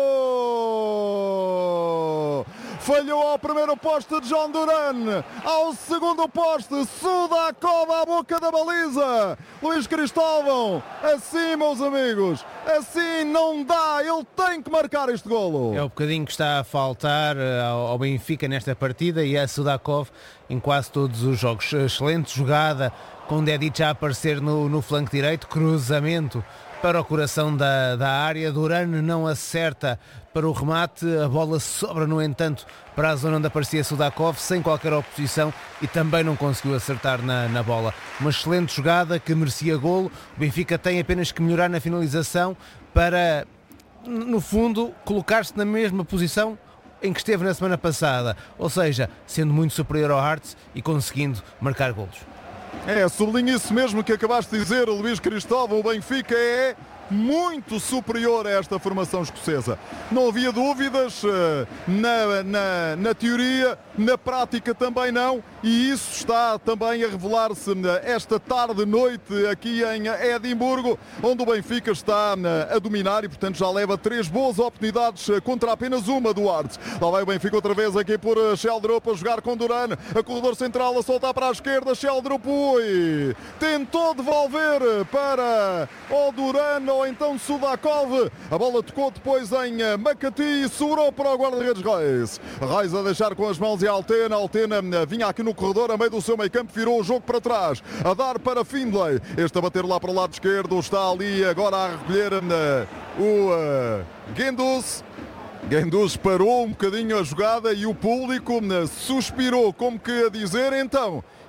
Falhou ao primeiro poste de João Duran, ao segundo poste, Sudakov à boca da baliza. Luís Cristóvão, assim meus amigos, assim não dá, ele tem que marcar este golo. É o bocadinho que está a faltar ao Benfica nesta partida, e a Sudakov em quase todos os jogos. Excelente jogada, com Dedic a aparecer no, no flanco direito, cruzamento para o coração da, da área. Duran não acerta para o remate, a bola sobra no entanto para a zona onde aparecia Sudakov, sem qualquer oposição, e também não conseguiu acertar na, na bola. Uma excelente jogada que merecia golo. O Benfica tem apenas que melhorar na finalização para, no fundo, colocar-se na mesma posição em que esteve na semana passada, ou seja, sendo muito superior ao Hearts e conseguindo marcar golos. É, sublinho isso mesmo que acabaste de dizer, Luís Cristóvão. O Benfica é muito superior a esta formação escocesa. Não havia dúvidas na, na, na teoria, na prática também não, e isso está também a revelar-se esta tarde, noite, aqui em Edimburgo, onde o Benfica está a dominar e, portanto, já leva três boas oportunidades contra apenas uma do Arts. Lá vai o Benfica outra vez aqui por Sheldrup a jogar com Duran, a corredor central a soltar para a esquerda, Sheldrup, ui, tentou devolver para o Duran, ou então Sudakov. A bola tocou depois em Makati e sobrou para o guarda-redes Reis. Reis a deixar com as mãos e a Altena. Altena vinha aqui no corredor, a meio do seu meio campo, virou o jogo para trás, a dar para Findlay. Este a bater lá para o lado esquerdo, está ali agora a recolher o uh, Gendus. Gendus parou um bocadinho a jogada e o público suspirou, como que a dizer, então,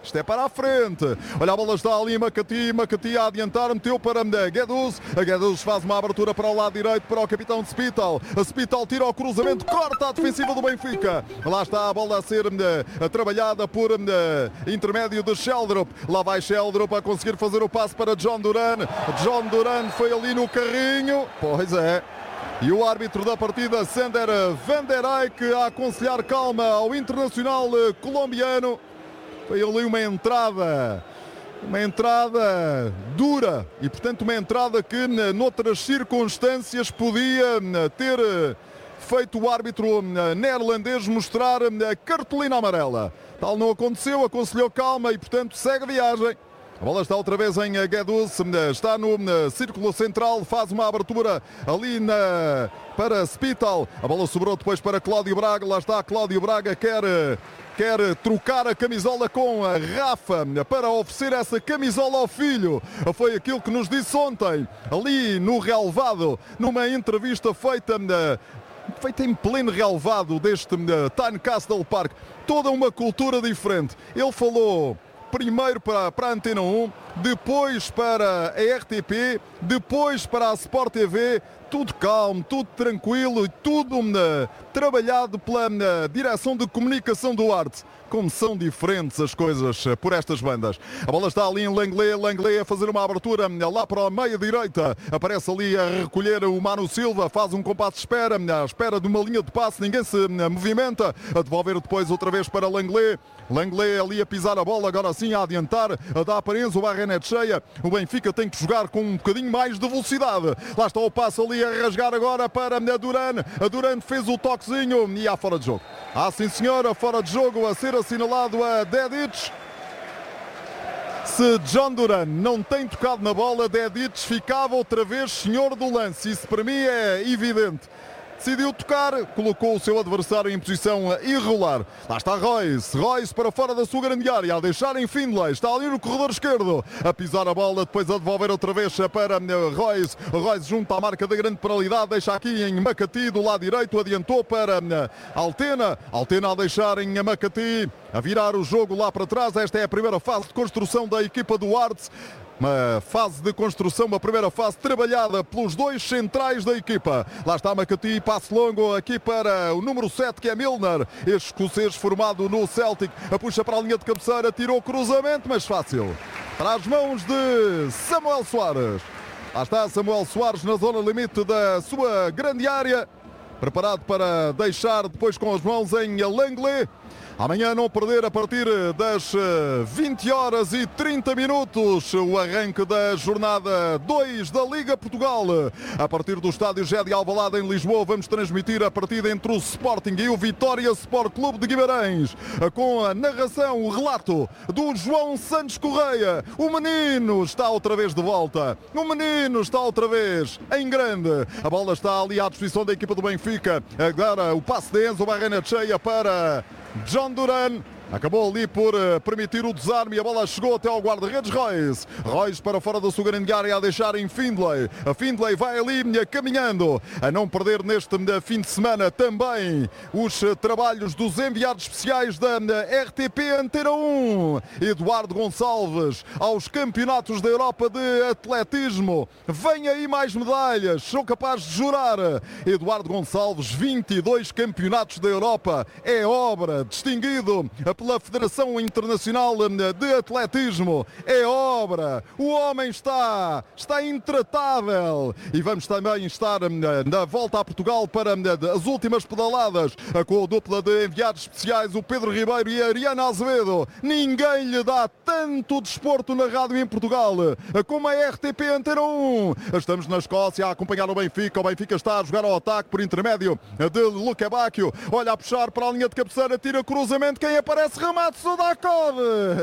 Isto é para a frente. Olha, a bola está ali, Makati, Makati a adiantar, meteu para Guedes. A Guedes faz uma abertura para o lado direito para o capitão de Spital. A Spital tira o cruzamento, corta a defensiva do Benfica. Lá está a bola a ser uh, trabalhada por uh, intermédio de Sheldrop. Lá vai Sheldrop a conseguir fazer o passe para John Duran. John Duran foi ali no carrinho. Pois é. E o árbitro da partida, Sander Van der Eyck, a aconselhar calma ao internacional colombiano. Foi ali uma entrada, uma entrada dura e, portanto, uma entrada que, noutras circunstâncias, podia ter feito o árbitro neerlandês mostrar a cartolina amarela. Tal não aconteceu, aconselhou calma e, portanto, segue a viagem. A bola está outra vez em Guedes, está no círculo central, faz uma abertura ali na, para Spital. A bola sobrou depois para Cláudio Braga, lá está Cláudio Braga, quer, quer trocar a camisola com a Rafa para oferecer essa camisola ao filho. Foi aquilo que nos disse ontem, ali no relevado, numa entrevista feita... feita em pleno relevado deste Tynecastle Park. Toda uma cultura diferente. Ele falou... primeiro para, para a Antena um, depois para a R T P, depois para a Sport T V, tudo calmo, tudo tranquilo e tudo uh, trabalhado pela uh, direção de comunicação do Arte. Como são diferentes as coisas uh, por estas bandas. A bola está ali em Langley, Langley a fazer uma abertura uh, lá para a meia direita. Aparece ali a recolher o Manu Silva, faz um compasso de espera, uh, à espera de uma linha de passe, ninguém se uh, movimenta. A devolver depois outra vez para Langley. Langley ali a pisar a bola, agora sim a adiantar, a dar aparência, o Barrenet cheia. O Benfica tem que jogar com um bocadinho mais de velocidade. Lá está o passo ali a rasgar agora para a Duran. A Duran fez o toquezinho e há fora de jogo. Ah, sim senhora, fora de jogo a ser assinalado a Dedic. Se John Duran não tem tocado na bola, Dedic ficava outra vez senhor do lance. Isso para mim é evidente. Decidiu tocar, colocou o seu adversário em posição irregular. Lá está Royce, Royce para fora da sua grande área, a deixar em Findlay, está ali no corredor esquerdo, a pisar a bola, depois a devolver outra vez para Royce. Royce junto à marca da grande penalidade, deixa aqui em Makati, do lado direito, adiantou para Altena, Altena a deixar em Makati, a virar o jogo lá para trás. Esta é a primeira fase de construção da equipa do Arts. Uma fase de construção, uma primeira fase trabalhada pelos dois centrais da equipa. Lá está Makati, passe longo aqui para o número sete, que é Milner, este escocês formado no Celtic. A puxa para a linha de cabeceira, tirou o cruzamento, mas fácil. Para as mãos de Samuel Soares. Lá está Samuel Soares na zona limite da sua grande área. Preparado para deixar depois com as mãos em Langley. Amanhã não perder a partir das vinte horas e trinta minutos o arranque da jornada dois da Liga Portugal. A partir do estádio Gé de Alvalade em Lisboa vamos transmitir a partida entre o Sporting e o Vitória Sport Clube de Guimarães, com a narração, o relato do João Santos Correia. O menino está outra vez de volta. O menino está outra vez em grande. A bola está ali à disposição da equipa do Benfica. Agora o passe de Enzo Barrenet cheia para John Duran. Acabou ali por uh, permitir o desarme e a bola chegou até ao guarda-redes Royce. Royce para fora da sua grande área a deixar em Findlay. A Findlay vai ali uh, caminhando. A não perder neste uh, fim de semana também os uh, trabalhos dos enviados especiais da uh, R T P Antena um. Eduardo Gonçalves aos campeonatos da Europa de atletismo. Vem aí mais medalhas, sou capaz de jurar. Eduardo Gonçalves, vinte e dois campeonatos da Europa. É obra, distinguido pela Federação Internacional de Atletismo. É obra. O homem está, está intratável. E vamos também estar na volta a Portugal para as últimas pedaladas com a dupla de enviados especiais, o Pedro Ribeiro e a Ariana Azevedo. Ninguém lhe dá tanto desporto na rádio em Portugal como a R T P Antena um. Estamos na Escócia a acompanhar o Benfica. O Benfica está a jogar ao ataque por intermédio de Luca Bacchio. Olha a puxar para a linha de cabeceira, tira cruzamento. Quem aparece? Remate Sudakov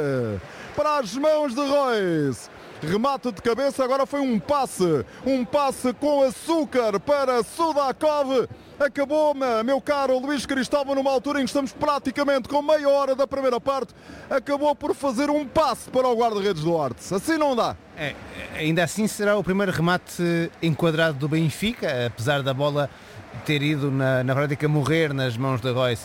para as mãos de Royce. Remate de cabeça, agora foi um passe. Um passe com açúcar para Sudakov. acabou, meu caro Luís Cristóvão, numa altura em que estamos praticamente com meia hora da primeira parte, acabou por fazer um passe para o guarda-redes do Horta. Assim não dá. É, ainda assim será o primeiro remate enquadrado do Benfica, apesar da bola ter ido na, na prática morrer nas mãos da Royce.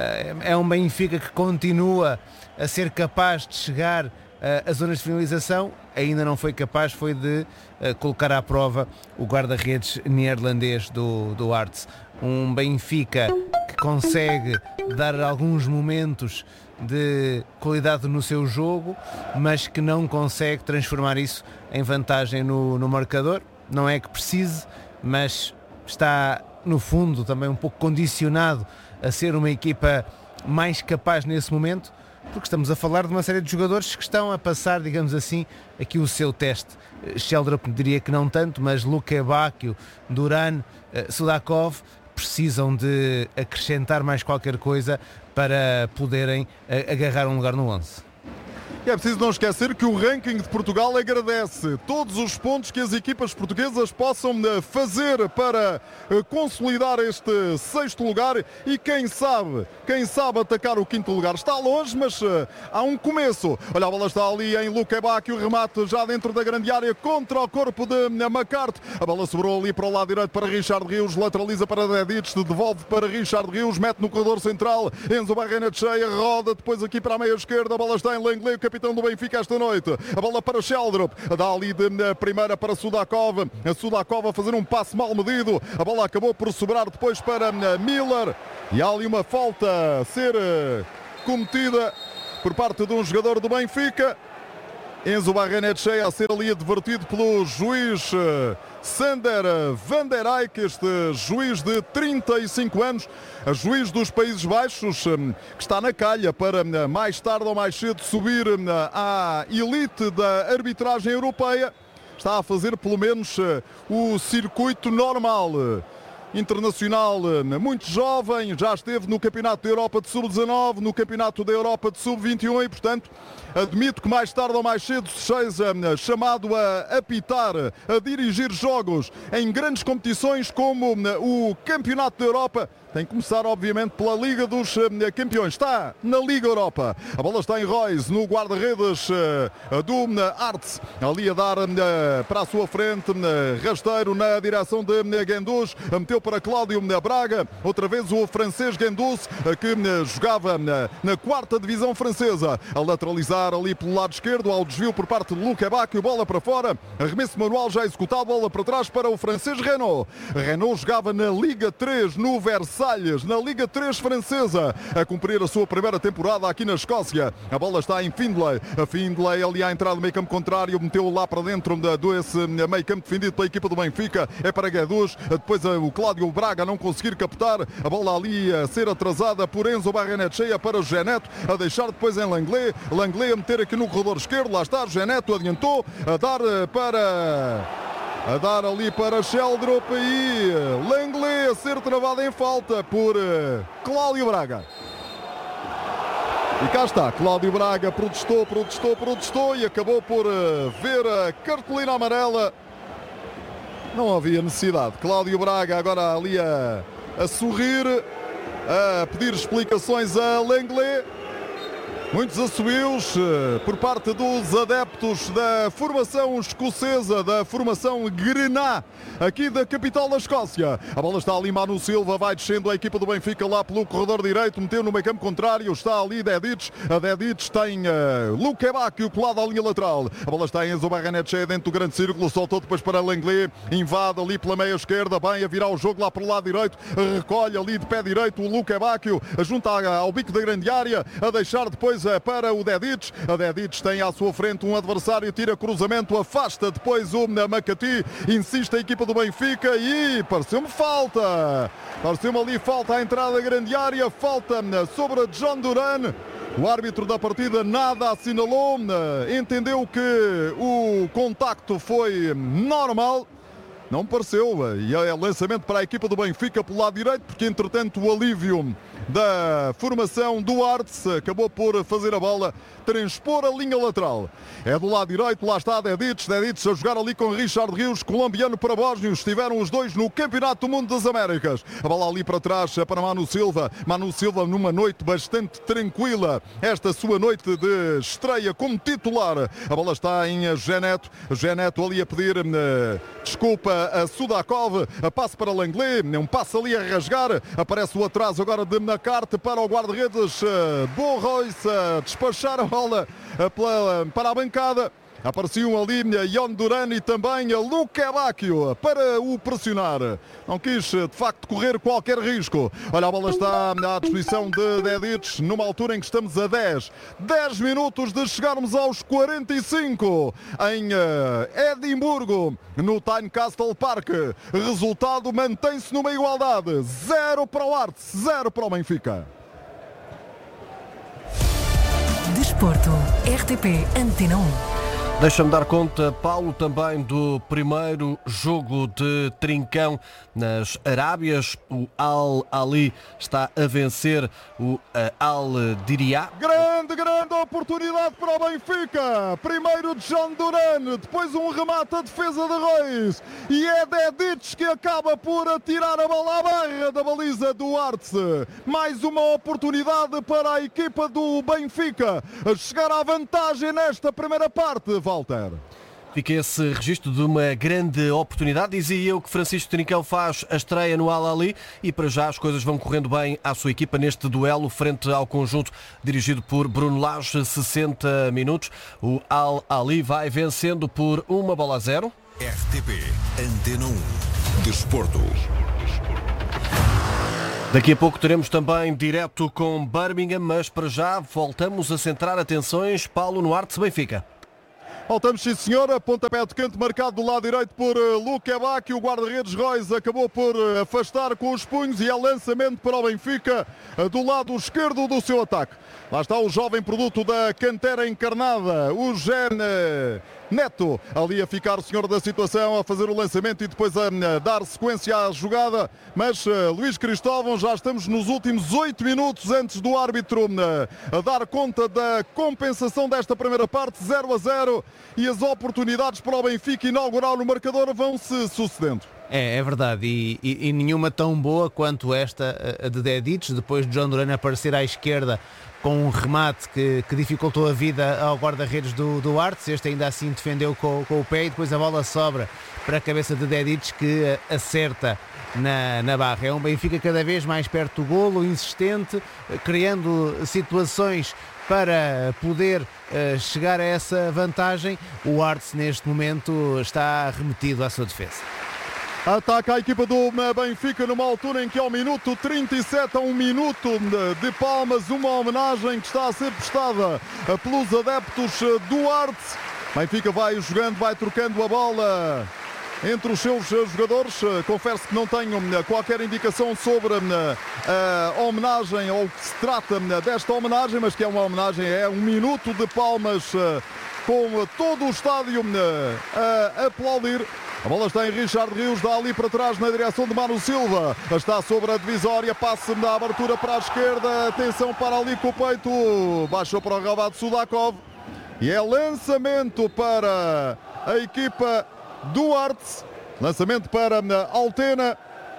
É um Benfica que continua a ser capaz de chegar às zonas de finalização, ainda não foi capaz foi de colocar à prova o guarda-redes neerlandês do, do Arts. Um Benfica que consegue dar alguns momentos de qualidade no seu jogo, mas que não consegue transformar isso em vantagem no, no marcador. Não é que precise, mas está no fundo também um pouco condicionado a ser uma equipa mais capaz nesse momento, porque estamos a falar de uma série de jogadores que estão a passar, digamos assim, aqui o seu teste. Sheldrup diria que não tanto, mas Luka Bacchio, Duran, Sudakov precisam de acrescentar mais qualquer coisa para poderem agarrar um lugar no onze. E é preciso não esquecer que o ranking de Portugal agradece todos os pontos que as equipas portuguesas possam fazer para consolidar este sexto lugar e quem sabe, quem sabe atacar o quinto lugar. Está longe, mas há um começo. Olha, a bola está ali em Luka Bacchio, o remate já dentro da grande área contra o corpo de McCarthy. A bola sobrou ali para o lado direito para Richard Rios, lateraliza para Dedic, devolve para Richard Rios, mete no corredor central, Enzo Barrenetxea, roda depois aqui para a meia esquerda, a bola está em Langley, capitão do Benfica esta noite. A bola para Sheldrup, dá ali de primeira para Sudakov, a Sudakov a fazer um passe mal medido, a bola acabou por sobrar depois para Miller e há ali uma falta a ser cometida por parte de um jogador do Benfica. Enzo Barrenetxea a ser ali advertido pelo juiz Sander van der Eyck, este juiz de trinta e cinco anos, a juiz dos Países Baixos, que está na calha para mais tarde ou mais cedo subir à elite da arbitragem europeia. Está a fazer pelo menos o circuito normal. Internacional muito jovem, já esteve no Campeonato da Europa de sub dezanove, no Campeonato da Europa de sub vinte e um e, portanto, admito que mais tarde ou mais cedo seja chamado a apitar, a dirigir jogos em grandes competições como o Campeonato da Europa. Tem que começar, obviamente, pela Liga dos Campeões. Está na Liga Europa. A bola está em Royce, no guarda-redes do Arts. Ali a dar para a sua frente, rasteiro na direção de Guendouzi. Meteu para Cláudio Braga. Outra vez o francês Guendouzi, que jogava na quarta divisão francesa. A lateralizar ali pelo lado esquerdo, ao desvio por parte de Luka Bacchio. Bola para fora. Arremesso manual já executado. Bola para trás para o francês Renault. Renault jogava na Liga três, no Versailles. Na Liga três francesa, a cumprir a sua primeira temporada aqui na Escócia. A bola está em Findlay. A Findlay ali à entrada do meio campo contrário, meteu lá para dentro desse meio campo defendido pela equipa do Benfica. É para Guedes. Depois o Cláudio Braga não conseguir captar. A bola ali a ser atrasada por Enzo Barrenetxea para Geneto, a deixar depois em Langley. Langley a meter aqui no corredor esquerdo. Lá está, Geneto adiantou, a dar para... A dar ali para Sheldrup e Langley a ser travado em falta por Cláudio Braga. E cá está, Cláudio Braga protestou, protestou, protestou e acabou por ver a cartolina amarela. Não havia necessidade. Cláudio Braga agora ali a, a sorrir, a pedir explicações a Langley. Muitos assobios por parte dos adeptos da formação escocesa, da formação Grená, aqui da capital da Escócia. A bola está ali, Manu Silva vai descendo a equipa do Benfica lá pelo corredor direito, meteu no meio campo contrário, está ali Dedic. A Dedic tem uh, Luka Bacchio colado à linha lateral. A bola está em Enzo Barrenetxea dentro do grande círculo, soltou depois para Langley, invade ali pela meia esquerda, bem a virar o jogo lá para o lado direito, recolhe ali de pé direito o Luka Bacchio, junta ao bico da grande área, a deixar depois para o Dedic. A Dedic tem à sua frente um adversário, tira cruzamento, afasta depois o Makati, insiste a equipa do Benfica e pareceu-me falta. Pareceu-me ali falta à entrada da grande área, falta sobre John Duran. O árbitro da partida nada assinalou, entendeu que o contacto foi normal. Não me pareceu. E é lançamento para a equipa do Benfica pelo lado direito, porque entretanto o alívio da formação do Arts acabou por fazer a bola transpor a linha lateral. É do lado direito, lá está Dedic, Dedic a jogar ali com Richard Rios, colombiano para Bósnio. Estiveram os dois no Campeonato do Mundo das Américas. A bola ali para trás para Manu Silva. Manu Silva numa noite bastante tranquila. Esta sua noite de estreia como titular. A bola está em Geneto. Geneto ali a pedir uh, desculpa a Sudakov. A passe para Langley. Um passe ali a rasgar. Aparece o atraso agora de Nacarte para o guarda-redes uh, Borrois a despachar a bola uh, pela, para a bancada. Apareciam ali Ion Duran e também Luque Bacchio para o pressionar. Não quis, de facto, correr qualquer risco. Olha, a bola está à disposição de Dedic, numa altura em que estamos a dez. dez minutos de chegarmos aos quarenta e cinco em Edimburgo, no Tynecastle Park. Resultado mantém-se numa igualdade. zero para o Arts, zero para o Benfica. Desporto, R T P Antena um. Deixa-me dar conta, Paulo, também do primeiro jogo de trincão nas Arábias. O Al-Ali está a vencer o Al-Diriyah. Grande, grande oportunidade para o Benfica. Primeiro de John Duran, depois um remate à defesa de Reis. E é Dedic que acaba por atirar a bola à barra da baliza do Arts. Mais uma oportunidade para a equipa do Benfica a chegar à vantagem nesta primeira parte. Walter. Fica esse registro de uma grande oportunidade. Dizia eu que Francisco Trincão faz a estreia no Al-Ali e para já as coisas vão correndo bem à sua equipa neste duelo frente ao conjunto dirigido por Bruno Lage, sessenta minutos. O Al-Ali vai vencendo por uma bola a zero. R T P Antena um. Desporto. Daqui a pouco teremos também direto com Birmingham, mas para já voltamos a centrar atenções, Paulo, no Arts Benfica. Voltamos, sim senhora, pontapé de canto marcado do lado direito por Luque Bacchio. O guarda-redes Reis acabou por afastar com os punhos e é lançamento para o Benfica do lado esquerdo do seu ataque. Lá está o jovem produto da cantera encarnada, o Gene Neto, ali a ficar o senhor da situação, a fazer o lançamento e depois a dar sequência à jogada. Mas uh, Luís Cristóvão, já estamos nos últimos oito minutos antes do árbitro uh, a dar conta da compensação desta primeira parte, zero a zero, e as oportunidades para o Benfica inaugurar no marcador vão se sucedendo. É, é verdade, e, e, e nenhuma tão boa quanto esta, a de Dedic, depois de John Duran aparecer à esquerda com um remate que, que dificultou a vida ao guarda-redes do, do Arts. Este ainda assim defendeu com, com o pé e depois a bola sobra para a cabeça de Dedic, que acerta na, na barra. É um Benfica cada vez mais perto do golo, insistente, criando situações para poder uh, chegar a essa vantagem. O Arts neste momento está remetido à sua defesa. Ataca a equipa do Benfica numa altura em que ao minuto trinta e sete, a um minuto de palmas, uma homenagem que está a ser prestada pelos adeptos do Arts. Benfica vai jogando, vai trocando a bola entre os seus jogadores. Confesso que não tenho qualquer indicação sobre a homenagem ou o que se trata desta homenagem, mas que é uma homenagem, é um minuto de palmas com todo o estádio a aplaudir. A bola está em Richard Rios, dá ali para trás na direção de Manu Silva. Está sobre a divisória, passe da abertura para a esquerda. Atenção para ali com o peito. Baixou para o relvado Sudakov. E é lançamento para a equipa do Arts. Lançamento para a Altena.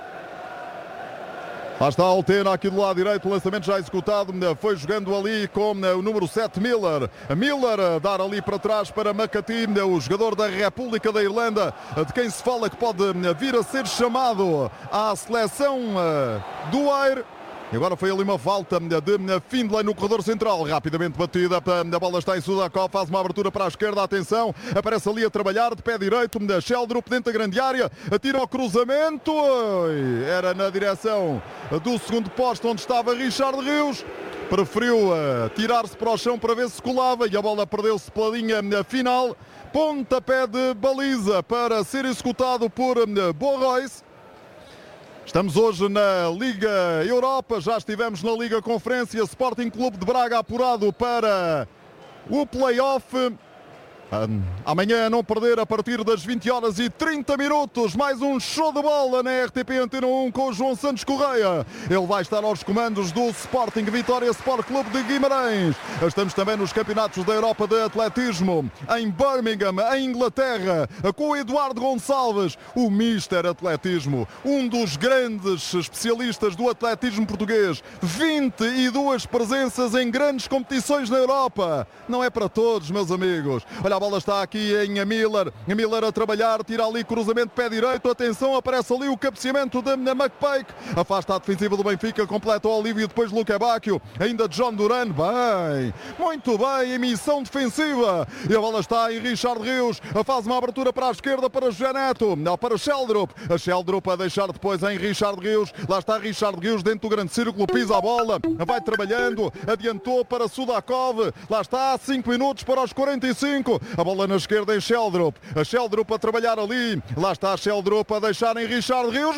Lá está a Altena aqui do lado direito, o lançamento já executado, foi jogando ali com o número sete, Miller. Miller a dar ali para trás para McAtee, o jogador da República da Irlanda, de quem se fala que pode vir a ser chamado à seleção do Air. E agora foi ali uma falta de Findlay no corredor central, rapidamente batida, a bola está em Sudakov, faz uma abertura para a esquerda, atenção, aparece ali a trabalhar de pé direito, Sheldrup dentro da grande área, atira ao cruzamento, era na direção do segundo posto onde estava Richard Rios, preferiu tirar-se para o chão para ver se colava e a bola perdeu-se pela linha final, pontapé de baliza para ser executado por Borrois. Estamos hoje na Liga Europa, já estivemos na Liga Conferência, Sporting Clube de Braga apurado para o play-off. Um, amanhã, não perder, a partir das vinte horas e trinta minutos, mais um show de bola na R T P Antena um com o João Santos Correia. Ele vai estar aos comandos do Sporting Vitória Sport Clube de Guimarães. Estamos também nos campeonatos da Europa de atletismo, em Birmingham, em Inglaterra, com o Eduardo Gonçalves, o Mister Atletismo, um dos grandes especialistas do atletismo português. vinte e duas presenças em grandes competições na Europa. Não é para todos, meus amigos. Olha, a bola está aqui em Miller. Miller a trabalhar, tira ali cruzamento pé direito. Atenção, aparece ali o cabeceamento de McPake. Afasta a defensiva do Benfica, completa o Olívio, depois Luque Bacchio. Ainda John Duran. Bem, muito bem, emissão defensiva. E a bola está em Richard Rios. Faz uma abertura para a esquerda para José Neto. Não, para Sheldrup. A Sheldrup a deixar depois em Richard Rios. Lá está Richard Rios dentro do grande círculo, pisa a bola. Vai trabalhando, adiantou para Sudakov. Lá está, cinco minutos para os quarenta e cinco. A bola na esquerda em Sheldrup. A Sheldrup a trabalhar ali. Lá está a Sheldrup a deixar em Richard Rios.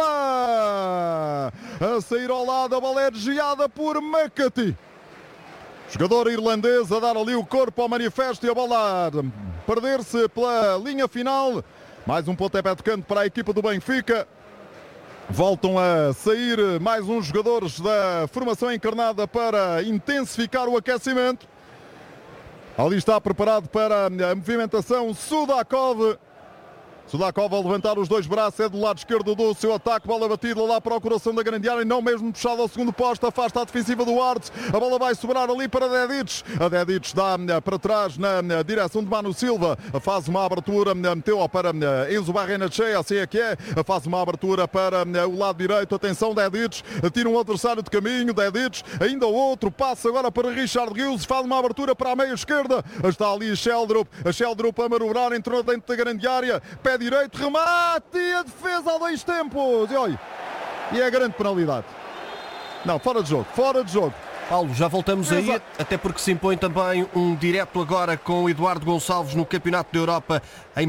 Bomba! A sair ao lado, a bola é desviada por McAtee. Jogador irlandês a dar ali o corpo ao manifesto e a bola a perder-se pela linha final. Mais um pontapé de canto para a equipa do Benfica. Voltam a sair mais uns jogadores da formação encarnada para intensificar o aquecimento. Ali está preparado para a movimentação Sudakov. Sudakov a levantar os dois braços, é do lado esquerdo do seu ataque, bola batida lá para o coração da grande área, não mesmo puxada ao segundo posto, afasta a defensiva do Arts, a bola vai sobrar ali para Dedic, a Dedic dá para trás na direção de Manu Silva, faz uma abertura, meteu para Enzo Barrenetxea, assim é que é, faz uma abertura para o lado direito, atenção Dedic, tira um adversário de caminho, Dedic, ainda outro, passa agora para Richard Rios, faz uma abertura para a meia esquerda, está ali a Sheldrup, a Sheldrup a manobrar, entrou dentro da grande área, pé direito, remate e a defesa a dois tempos. E olha, e é a grande penalidade. Não, fora de jogo, fora de jogo. Paulo, já voltamos aí, Exato. até porque se impõe também um direto agora com o Eduardo Gonçalves no Campeonato da Europa em